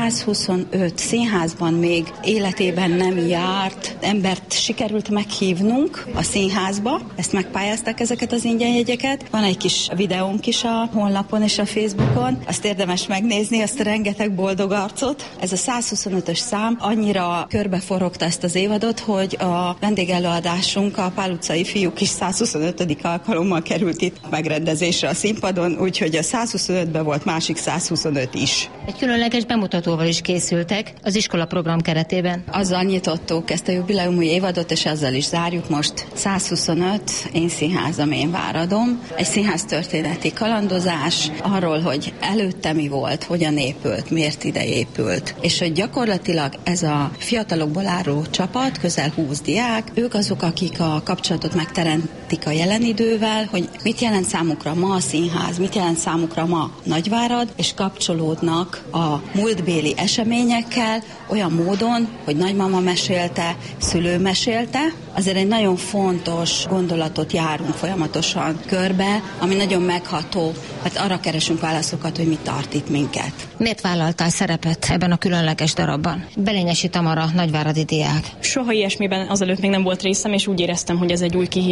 125 színházban még életében nem járt embert sikerült meghívnunk a színházba, ezt megpályázták ezeket az ingyenjegyeket. Van egy kis videónk is a honlapon és a Facebookon, azt érdemes megnézni, azt a rengeteg boldog arcot. Ez a 125-ös szám annyira körbeforogta ezt az évadot, hogy a vendégelőadásunk, a Pál utcai fiúk is 125. alkalommal került itt megrendezésre a színpadon, úgyhogy a 125-ben volt másik 125 is. Egy különleges bemutatóval is készültek az iskolaprogram keretében. Azzal nyitottuk ezt a jubileumi évadot, és azzal is zárjuk most. 125 Én színházam, én váradom. Egy színház történeti kalandozás arról, hogy előtte mi volt, hogyan épült, miért ide épült. És hogy gyakorlatilag ez a fiatalokból álló csapat, közel 20 diák, ők azok, akik a kapcsolatot megteremtik a jelen idővel, hogy mit jelent számukra ma a színház, mit jelent számukra ma Nagyvárad, és kapcsolódnak a múltbéli eseményekkel olyan módon, hogy nagymama mesélte, szülő mesélte. Azért egy nagyon fontos gondolatot járunk folyamatosan körbe, ami nagyon megható, hát arra keresünk válaszokat, hogy mi tart itt minket. Miért vállaltál szerepet ebben a különleges darabban? Belényesi Tamara, nagyváradi diák. Soha ilyesmiben azelőtt még nem volt részem, és úgy éreztem, hogy ez egy új kihívás lenne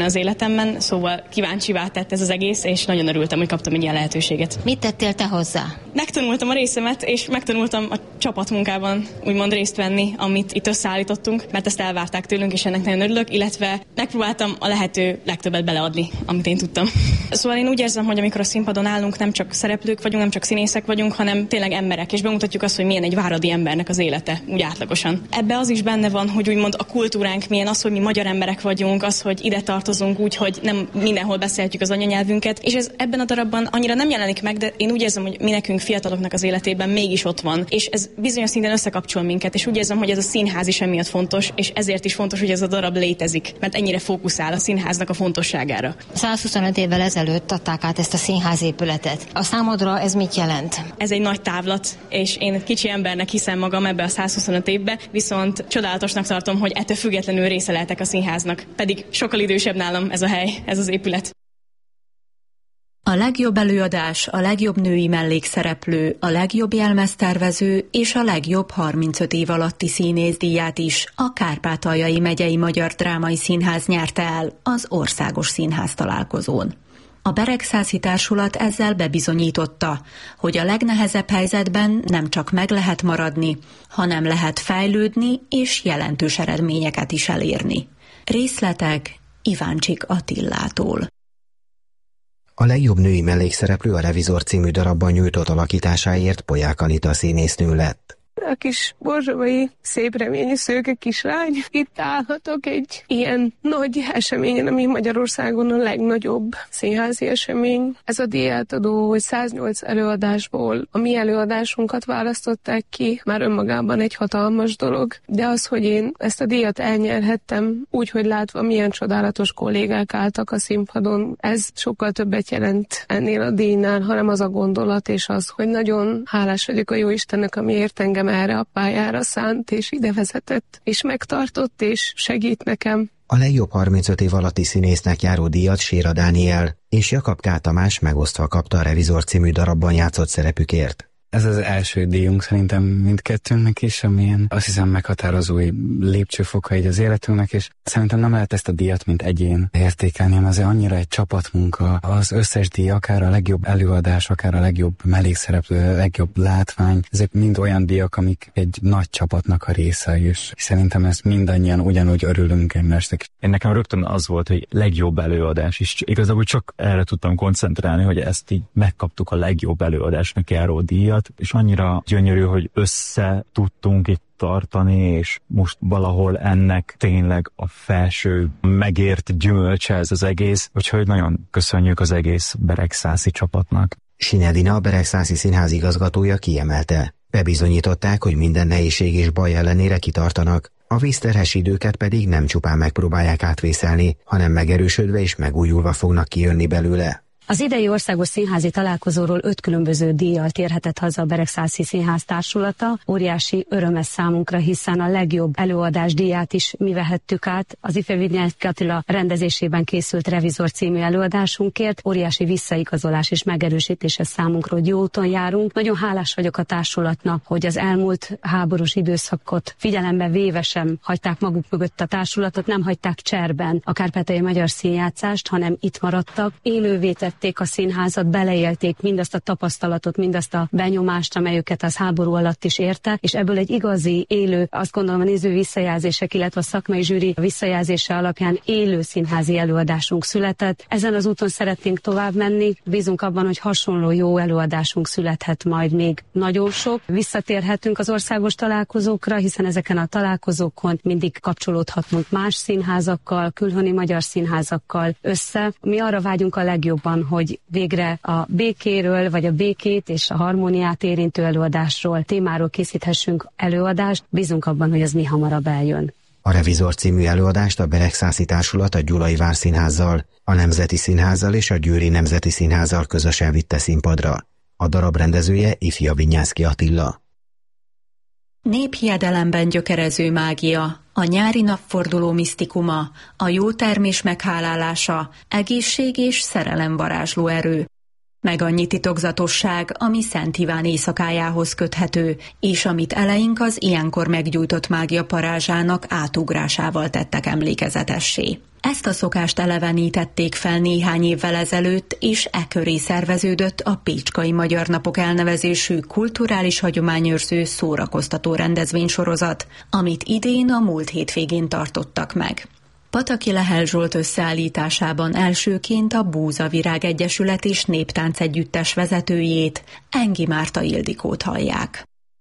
az életemben, szóval kíváncsivá tett ez az egész, és nagyon örültem, hogy kaptam egy ilyen lehetőséget. Mit tettél te hozzá? Megtanultam a részemet, és megtanultam a csapatmunkában úgymond részt venni, amit itt összeállítottunk, mert ezt elvárták tőlünk, és ennek nagyon örülök, illetve megpróbáltam a lehető legtöbbet beleadni, amit én tudtam. Szóval én úgy érzem, hogy amikor a színpadon állunk, nem csak szereplők vagyunk, nem csak színészek vagyunk, hanem tényleg emberek, és bemutatjuk azt, hogy milyen egy váradi embernek az élete, úgy átlagosan. Ebbe az is benne van, hogy úgymond a kultúránk milyen, az, hogy mi magyar emberek vagyunk, az, hogy ide tartozunk úgy, hogy nem mindenhol beszélhetjük az anyanyelvünket, és ez ebben a darabban annyira nem jelenik meg, de én úgy érzem, hogy mi nekünk fiataloknak az életében mégis ott van, és ez bizonyos szinten összekapcsol minket, és úgy érzem, hogy ez a színház is emiatt fontos, és ezért is fontos, hogy ez a darab létezik, mert ennyire fókuszál a színháznak a fontosságára. 125 évvel ezelőtt adták át ezt a színházépületet. A számodra ez mit jelent? Ez egy nagy távlat, és én kicsi embernek hiszem magam ebbe a 125 évbe, viszont csodálatosnak tartom, hogy ettől függetlenül része lehetek a színháznak. Pedig sokkal idősebb nálam ez a hely, ez az épület. A legjobb előadás, a legjobb női mellékszereplő, a legjobb jelmeztervező és a legjobb 35 év alatti színészdíját is a Kárpátaljai Megyei Magyar Drámai Színház nyerte el az Országos Színház találkozón. A Beregszászi Társulat ezzel bebizonyította, hogy a legnehezebb helyzetben nem csak meg lehet maradni, hanem lehet fejlődni és jelentős eredményeket is elérni. Részletek Iváncsik Attillától. A legjobb női mellékszereplő a Revizor című darabban nyújtott alakításáért Polyák Anita színésznő lett. A kis borzsovai, szép reményű szőke kislány. Itt állhatok egy ilyen nagy eseményen, ami Magyarországon a legnagyobb színházi esemény. Ez a díjátadó, hogy 108 előadásból a mi előadásunkat választották ki, már önmagában egy hatalmas dolog. De az, hogy én ezt a díjat elnyerhettem, úgy, hogy látva milyen csodálatos kollégák álltak a színpadon, ez sokkal többet jelent ennél a díjnál, hanem az a gondolat és az, hogy nagyon hálás vagyok a Jóistennek, amiért engem erre a pályára szánt, és ide vezetett, és megtartott, és segít nekem. A legjobb 35 év alatti színésznek járó díjat Séra Dániel és Jakab K. Tamás megosztva kapta a Revizor című darabban játszott szerepükért. Ez az első díjunk szerintem mindkettőnknek is, amilyen azt hiszem meghatározó lépcsőfoka így az életünknek, és szerintem nem lehet ezt a díjat, mint egyén értékelni, hanem azért annyira egy csapatmunka. Az összes díj, akár a legjobb előadás, akár a legjobb mellékszereplő, a legjobb látvány, ezek mind olyan díjak, amik egy nagy csapatnak a része, és szerintem ezt mindannyian ugyanúgy örülünk egymásnak. Én nekem rögtön az volt, hogy legjobb előadás, és igazából csak erre tudtam koncentrálni, hogy ezt így megkaptuk a legjobb előadásnak járó díjat, és annyira gyönyörű, hogy össze tudtunk itt tartani, és most valahol ennek tényleg a felső megért gyümölcse ez az egész, úgyhogy nagyon köszönjük az egész Beregszászi csapatnak. Sinedina, a Beregszászi Színház igazgatója kiemelte. Bebizonyították, hogy minden nehézség és baj ellenére kitartanak, a vízterhes időket pedig nem csupán megpróbálják átvészelni, hanem megerősödve és megújulva fognak kijönni belőle. Az idei országos színházi találkozóról 5 különböző díjjal térhetett haza a Beregszászi Színház társulata. Óriási öröm ez számunkra, hiszen a legjobb előadás díját is mi vehettük át. Az Ife Vignyánszky Attila rendezésében készült Revizor című előadásunkért. Óriási visszaigazolás és megerősítés ez számunkra, hogy jó úton járunk. Nagyon hálás vagyok a társulatnak, hogy az elmúlt háborús időszakot figyelembe véve sem hagyták maguk mögött a társulatot, nem hagyták cserben a Kárpátaljai Magyar Színjátszást, hanem itt maradtak. Élővé tették a színházat, beleélték mindazt a tapasztalatot, mindazt a benyomást, amely őket az háború alatt is érte, és ebből egy igazi, élő, azt gondolom a néző visszajelzések, illetve a szakmai zsűri visszajelzése alapján élő színházi előadásunk született. Ezen az úton szeretnénk tovább menni, bízunk abban, hogy hasonló jó előadásunk születhet majd még nagyon sok. Visszatérhetünk az országos találkozókra, hiszen ezeken a találkozókon mindig kapcsolódhatunk más színházakkal, külhoni magyar színházakkal össze. Mi arra vágyunk a legjobban, hogy végre a békéről, vagy a békét és a harmóniát érintő előadásról, témáról készíthessünk előadást. Bízunk abban, hogy az mi hamarabb eljön. A Revizor című előadást a Beregszászi Társulat a Gyulai Várszínházzal, a Nemzeti Színházzal és a Győri Nemzeti Színházzal közösen vitte színpadra. A darab rendezője Ifja Vignyánszky Attila. Néphiedelemben gyökerező mágia, a nyári napforduló misztikuma, a jó termés meghálálása, egészség és szerelem varázsló erő. Meg annyi titokzatosság, ami Szent Iván éjszakájához köthető, és amit eleink az ilyenkor meggyújtott mágia parázsának átugrásával tettek emlékezetessé. Ezt a szokást elevenítették fel néhány évvel ezelőtt, és e köré szerveződött a Pécskai Magyar Napok elnevezésű kulturális hagyományőrző szórakoztató rendezvénysorozat, amit idén a múlt hétvégén tartottak meg. Pataki Lehel Zsolt összeállításában elsőként a Búzavirág Egyesület és Néptánc Együttes vezetőjét, Engi Márta Ildikót hallják.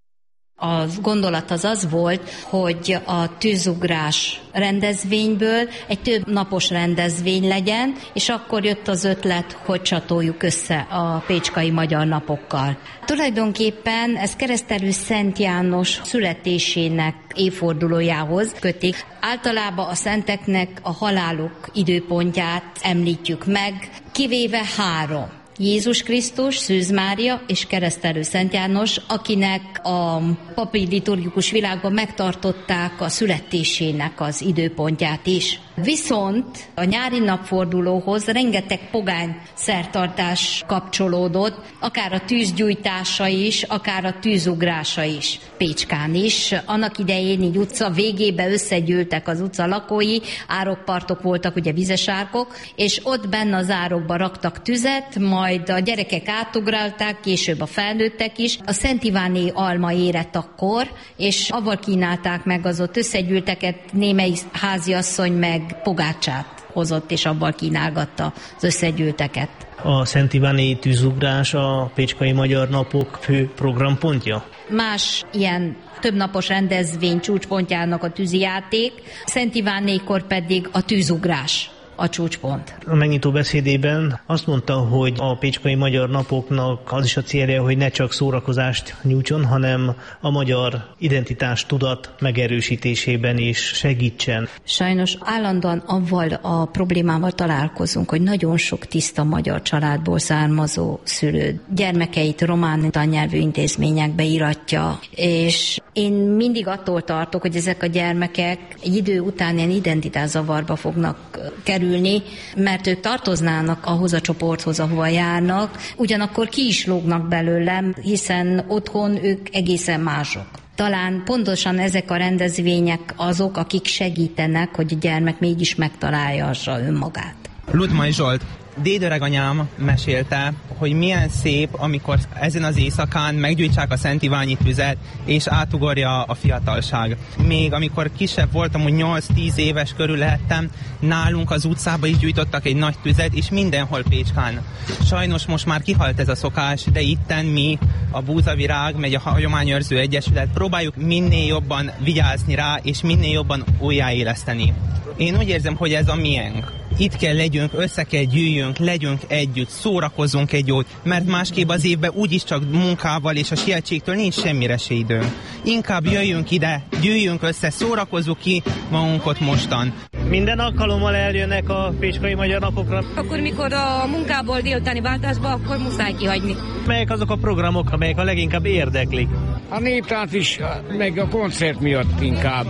A gondolat az volt, hogy a tűzugrás rendezvényből egy több napos rendezvény legyen, és akkor jött az ötlet, hogy csatoljuk össze a Pécskai Magyar Napokkal. Tulajdonképpen ez Keresztelő Szent János születésének évfordulójához kötik. Általában a szenteknek a haláluk időpontját említjük meg, kivéve 3. Jézus Krisztus, Szűz Mária és Keresztelő Szent János, akinek a papi liturgikus világban megtartották a születésének az időpontját is. Viszont a nyári napfordulóhoz rengeteg pogány szertartás kapcsolódott, akár a tűzgyújtása is, akár a tűzugrása is, Pécskán is. Annak idején így utca végébe összegyűltek az utca lakói, árokpartok voltak, ugye vizes árkok, és ott benne az árokba raktak tüzet, majd a gyerekek átugrálták, később a felnőttek is. A Szent Iváné alma érett akkor, és avval kínálták meg az ott összegyűlteket, némelyik háziasszony meg pogácsát hozott, és abban kínálgatta az összegyűlteket. A Szent Iváné tűzugrás a Pécskai Magyar Napok fő programpontja? Más ilyen többnapos rendezvény csúcspontjának a tűzijáték, Szent Ivánékor pedig a tűzugrás a csúcspont. A megnyitó beszédében azt mondta, hogy a Pécskai Magyar Napoknak az is a célja, hogy ne csak szórakozást nyújtson, hanem a magyar identitás tudat megerősítésében is segítsen. Sajnos állandóan avval a problémával találkozunk, hogy nagyon sok tiszta magyar családból származó szülő gyermekeit román tannyelvű intézményekbe íratja, és én mindig attól tartok, hogy ezek a gyermekek egy idő után ilyen identitászavarba fognak kerülni, mert ők tartoznának ahhoz a csoporthoz, ahova járnak, ugyanakkor ki is lógnak belőlem, hiszen otthon ők egészen mások. Talán pontosan ezek a rendezvények azok, akik segítenek, hogy a gyermek mégis megtalálja önmagát. Ludmai Zsolt. Dédöreganyám mesélte, hogy milyen szép, amikor ezen az éjszakán meggyújtsák a Szent Iványi tüzet, és átugorja a fiatalság. Még amikor kisebb voltam, hogy 8-10 éves körül lehettem, nálunk az utcába is gyújtottak egy nagy tüzet, és mindenhol Pécskán. Sajnos most már kihalt ez a szokás, de itten mi, a Búzavirág, meg a Hagyományőrző Egyesület próbáljuk minél jobban vigyázni rá, és minél jobban újjáéleszteni. Én úgy érzem, hogy ez a miénk. Itt kell legyünk, össze kell gyűjjünk, legyünk együtt, szórakozzunk egy jót, mert másképp az évben úgyis csak munkával és a sietségtől nincs semmire se időnk. Inkább jöjjünk ide, gyűjjünk össze, szórakozzuk ki magunkat mostan. Minden alkalommal eljönnek a Pécskai Magyar Napokra? Akkor, mikor a munkából délutáni váltásba, akkor muszáj kihagyni. Melyek azok a programok, amelyek a leginkább érdeklik? A néptánc is, meg a koncert miatt inkább.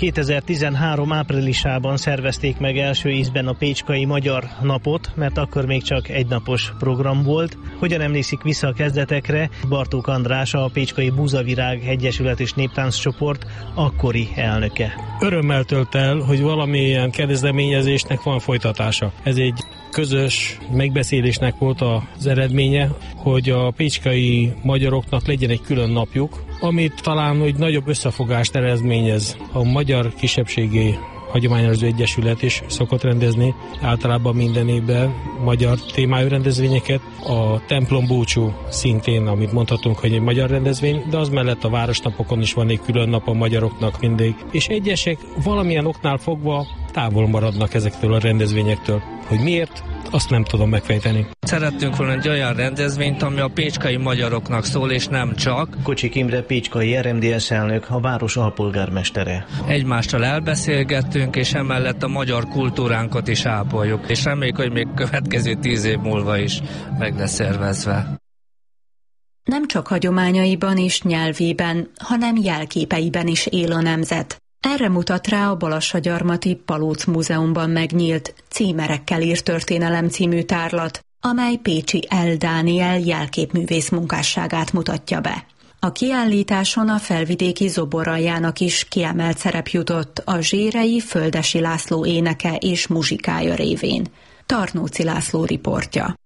2013 áprilisában szervezték meg első ízben a Pécskai Magyar Napot, mert akkor még csak egynapos program volt. Hogyan emlékszik vissza a kezdetekre? Bartók András, a Pécskai Búzavirág Egyesület és Néptánc csoport akkori elnöke. Örömmel tölt el, hogy valamilyen kezdeményezésnek van folytatása. Ez egy közös megbeszélésnek volt az eredménye, hogy a pécskai magyaroknak legyen egy külön napjuk, amit talán hogy nagyobb összefogást eredményez. A magyar kisebbségi Hagyományőrző Egyesület is szokott rendezni általában minden évben magyar témájú rendezvényeket. A templom búcsú szintén, amit mondhatunk, hogy egy magyar rendezvény, de az mellett a városnapokon is van egy külön nap a magyaroknak mindig. És egyesek valamilyen oknál fogva távol maradnak ezektől a rendezvényektől. Hogy miért? Azt nem tudom megfejteni. Szerettünk volna egy olyan rendezvényt, ami a pécskai magyaroknak szól, és nem csak. Kocsik Imre pécskai RMDS elnök, a város alpolgármestere. Egymással elbeszélgettünk, és emellett a magyar kultúránkat is ápoljuk. És reméljük, hogy még következő 10 év múlva is meg lesz szervezve. Nem csak hagyományaiban és nyelvében, hanem jelképeiben is él a nemzet. Erre mutat rá a Balassagyarmati Palóc Múzeumban megnyílt Címerekkel írt történelem című tárlat, amely Pécsi L. Dániel jelképművész munkásságát mutatja be. A kiállításon a felvidéki Zoboraljának is kiemelt szerep jutott a zsérei Földesi László éneke és muzsikája révén. Tarnóci László riportja.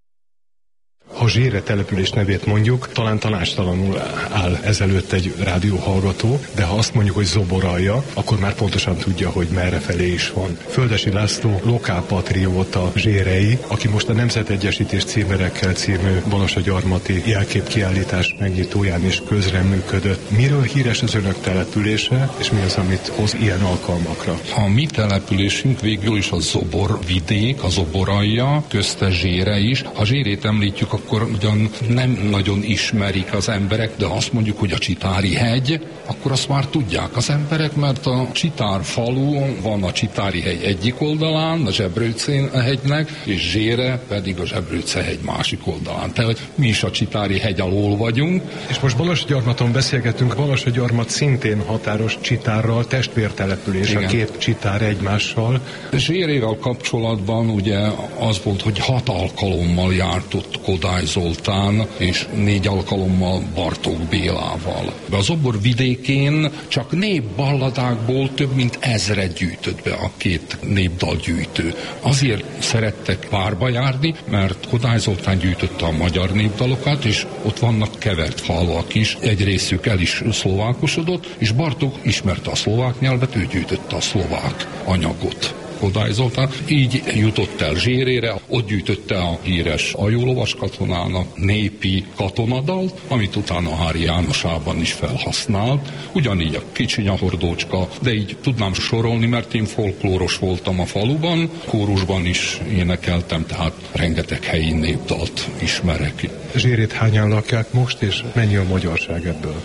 Ha Zsére település nevét mondjuk, talán tanácstalanul áll ezelőtt egy rádióhallgató, de ha azt mondjuk, hogy Zoboralja, akkor már pontosan tudja, hogy merre felé is van. Földesi László lokálpatrióta zsérei, aki most a Nemzetegyesítés címerekkel című Balassagyarmati jelképkiállítás megnyitóján is közreműködött. Miről híres az önök települése, és mi az, amit hoz ilyen alkalmakra? A mi településünk végül is a Zobor vidék, a Zoboralja, közte Zsére is. Ha Zsérét említjük, akkor ugyan nem nagyon ismerik az emberek, de azt mondjuk, hogy a Csitári hegy, akkor azt már tudják az emberek, mert a Csitár falu van a Csitári hegy egyik oldalán, a Zsebrőcén hegynek, és Zsére pedig a Zsebrőce hegy másik oldalán. Tehát mi is a Csitári hegy alól vagyunk. És most Balassagyarmaton beszélgetünk, Balassagyarmat szintén határos Csitárral, testvértelepülés, a két Csitár egymással. Zsérével kapcsolatban ugye az volt, hogy 6 alkalommal járt ott Kodály Zoltán, és 4 alkalommal Bartók Bélával. A Zobor vidékén csak népballadákból több mint 1000 gyűjtött be a két népdalgyűjtő. Azért szerettek párba járni, mert Kodály Zoltán gyűjtötte a magyar népdalokat, és ott vannak kevert falvak is, egy részük el is szlovákosodott, és Bartók ismerte a szlovák nyelvet, ő gyűjtötte a szlovák anyagot. Kodály Zoltán. Így jutott el Zsérére, ott gyűjtötte a híres ajólovas katonának népi katonadalt, amit utána Hári Jánosában is felhasznált. Ugyanígy a Kicsinyahordócska, de így tudnám sorolni, mert én folklóros voltam a faluban, kórusban is énekeltem, tehát rengeteg helyi népdalt ismerek. Zsérét hányan lakják most, és mennyi a magyarság ebből?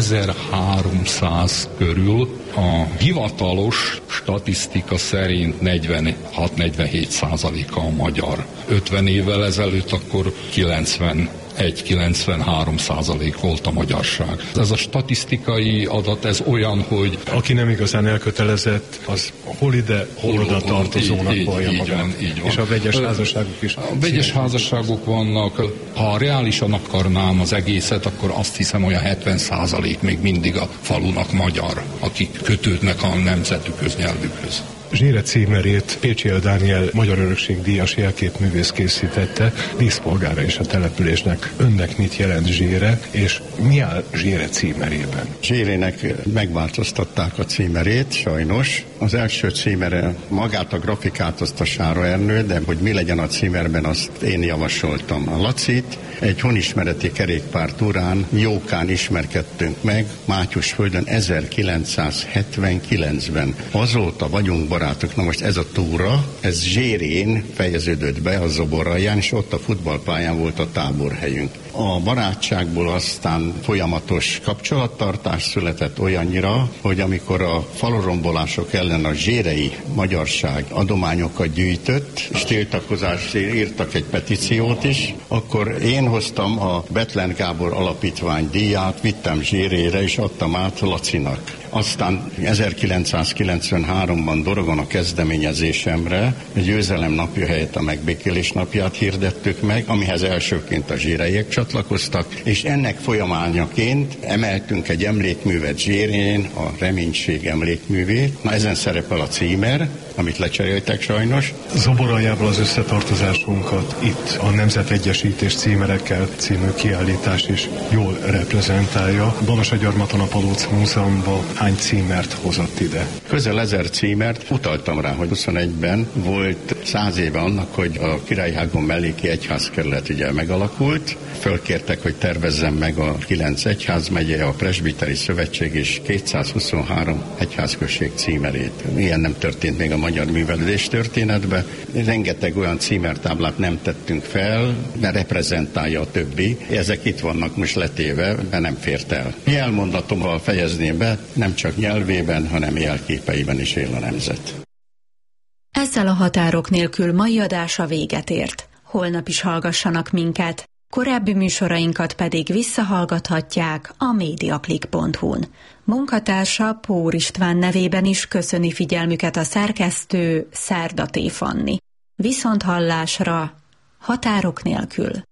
1300 körül, a hivatalos statisztika szerint 46-47%-a a magyar. 50 évvel ezelőtt akkor 91-93% volt a magyarság. Ez a statisztikai adat, ez olyan, hogy... Aki nem igazán elkötelezett, az hol ide, hol oda tartozónak vallja magát. Így van. És a vegyes házasságok is. A vegyes házasságok vannak. Ha reálisan akarnám az egészet, akkor azt hiszem, hogy a 70% még mindig a falunak magyar, akik kötődnek a nemzetükhöz, nyelvükhöz. Zsére címerét Pécsi Dániel Magyar Örökség díjas jelképművész készítette, díszpolgára is a településnek. Önnek mit jelent Zsére, és mi áll Zsére címerében? Zsérének megváltoztatták a címerét, sajnos. Az első címere magát a grafikát, azt a Sára Ernő, de hogy mi legyen a címerben, azt én javasoltam. A Lacit egy honismereti kerékpár túrán Jókán ismerkedtünk meg, Mátyusföldön 1979-ben. Azóta vagyunk barátok. Na most ez a túra, ez Zsérén fejeződött be a Zoboralján, és ott a futballpályán volt a táborhelyünk. A barátságból aztán folyamatos kapcsolattartás született olyannyira, hogy amikor a falurombolások ellen a zsérei magyarság adományokat gyűjtött, és tiltakozásért írtak egy petíciót is, akkor én hoztam a Bethlen Gábor Alapítvány díját, vittem Zsérére, és adtam át Lacinak. Aztán 1993-ban Dorogon a kezdeményezésemre a győzelem napja helyett a megbékélés napját hirdettük meg, amihez elsőként a zsíreiek csatlakoztak, és ennek folyamányaként emeltünk egy emlékművet Zsérén, a Reménység emlékművét. Na ezen szerepel a címer, amit lecseréltek sajnos. Zoboraljával az összetartozásunkat itt a Nemzetegyesítés címerekkel című kiállítás is jól reprezentálja. Balassagyarmaton a Palóc Múzeumban hány címert hozott ide? Közel 1000 címert. Utaltam rá, hogy 21-ben volt 100 éve annak, hogy a Királyhágon melléki egyházkerület ugye megalakult. Fölkértek, hogy tervezzem meg a 9 egyházmegye, a Presbiteri Szövetség és 223 egyházközség címerét. Ilyen nem történt még a magyar művelődés történetben. Rengeteg olyan címertáblát nem tettünk fel, mert reprezentálja a többi. Ezek itt vannak most letéve, de nem fért el. Jelmondatommal fejezném be, nem csak nyelvében, hanem jelképeiben is él a nemzet. Ezzel a Határok nélkül mai adása véget ért. Holnap is hallgassanak minket, korábbi műsorainkat pedig visszahallgathatják a mediaclick.hu-n. Munkatársa Pór István nevében is köszöni figyelmüket a szerkesztő Szerda T. Fanni. Viszonthallásra, Határok nélkül.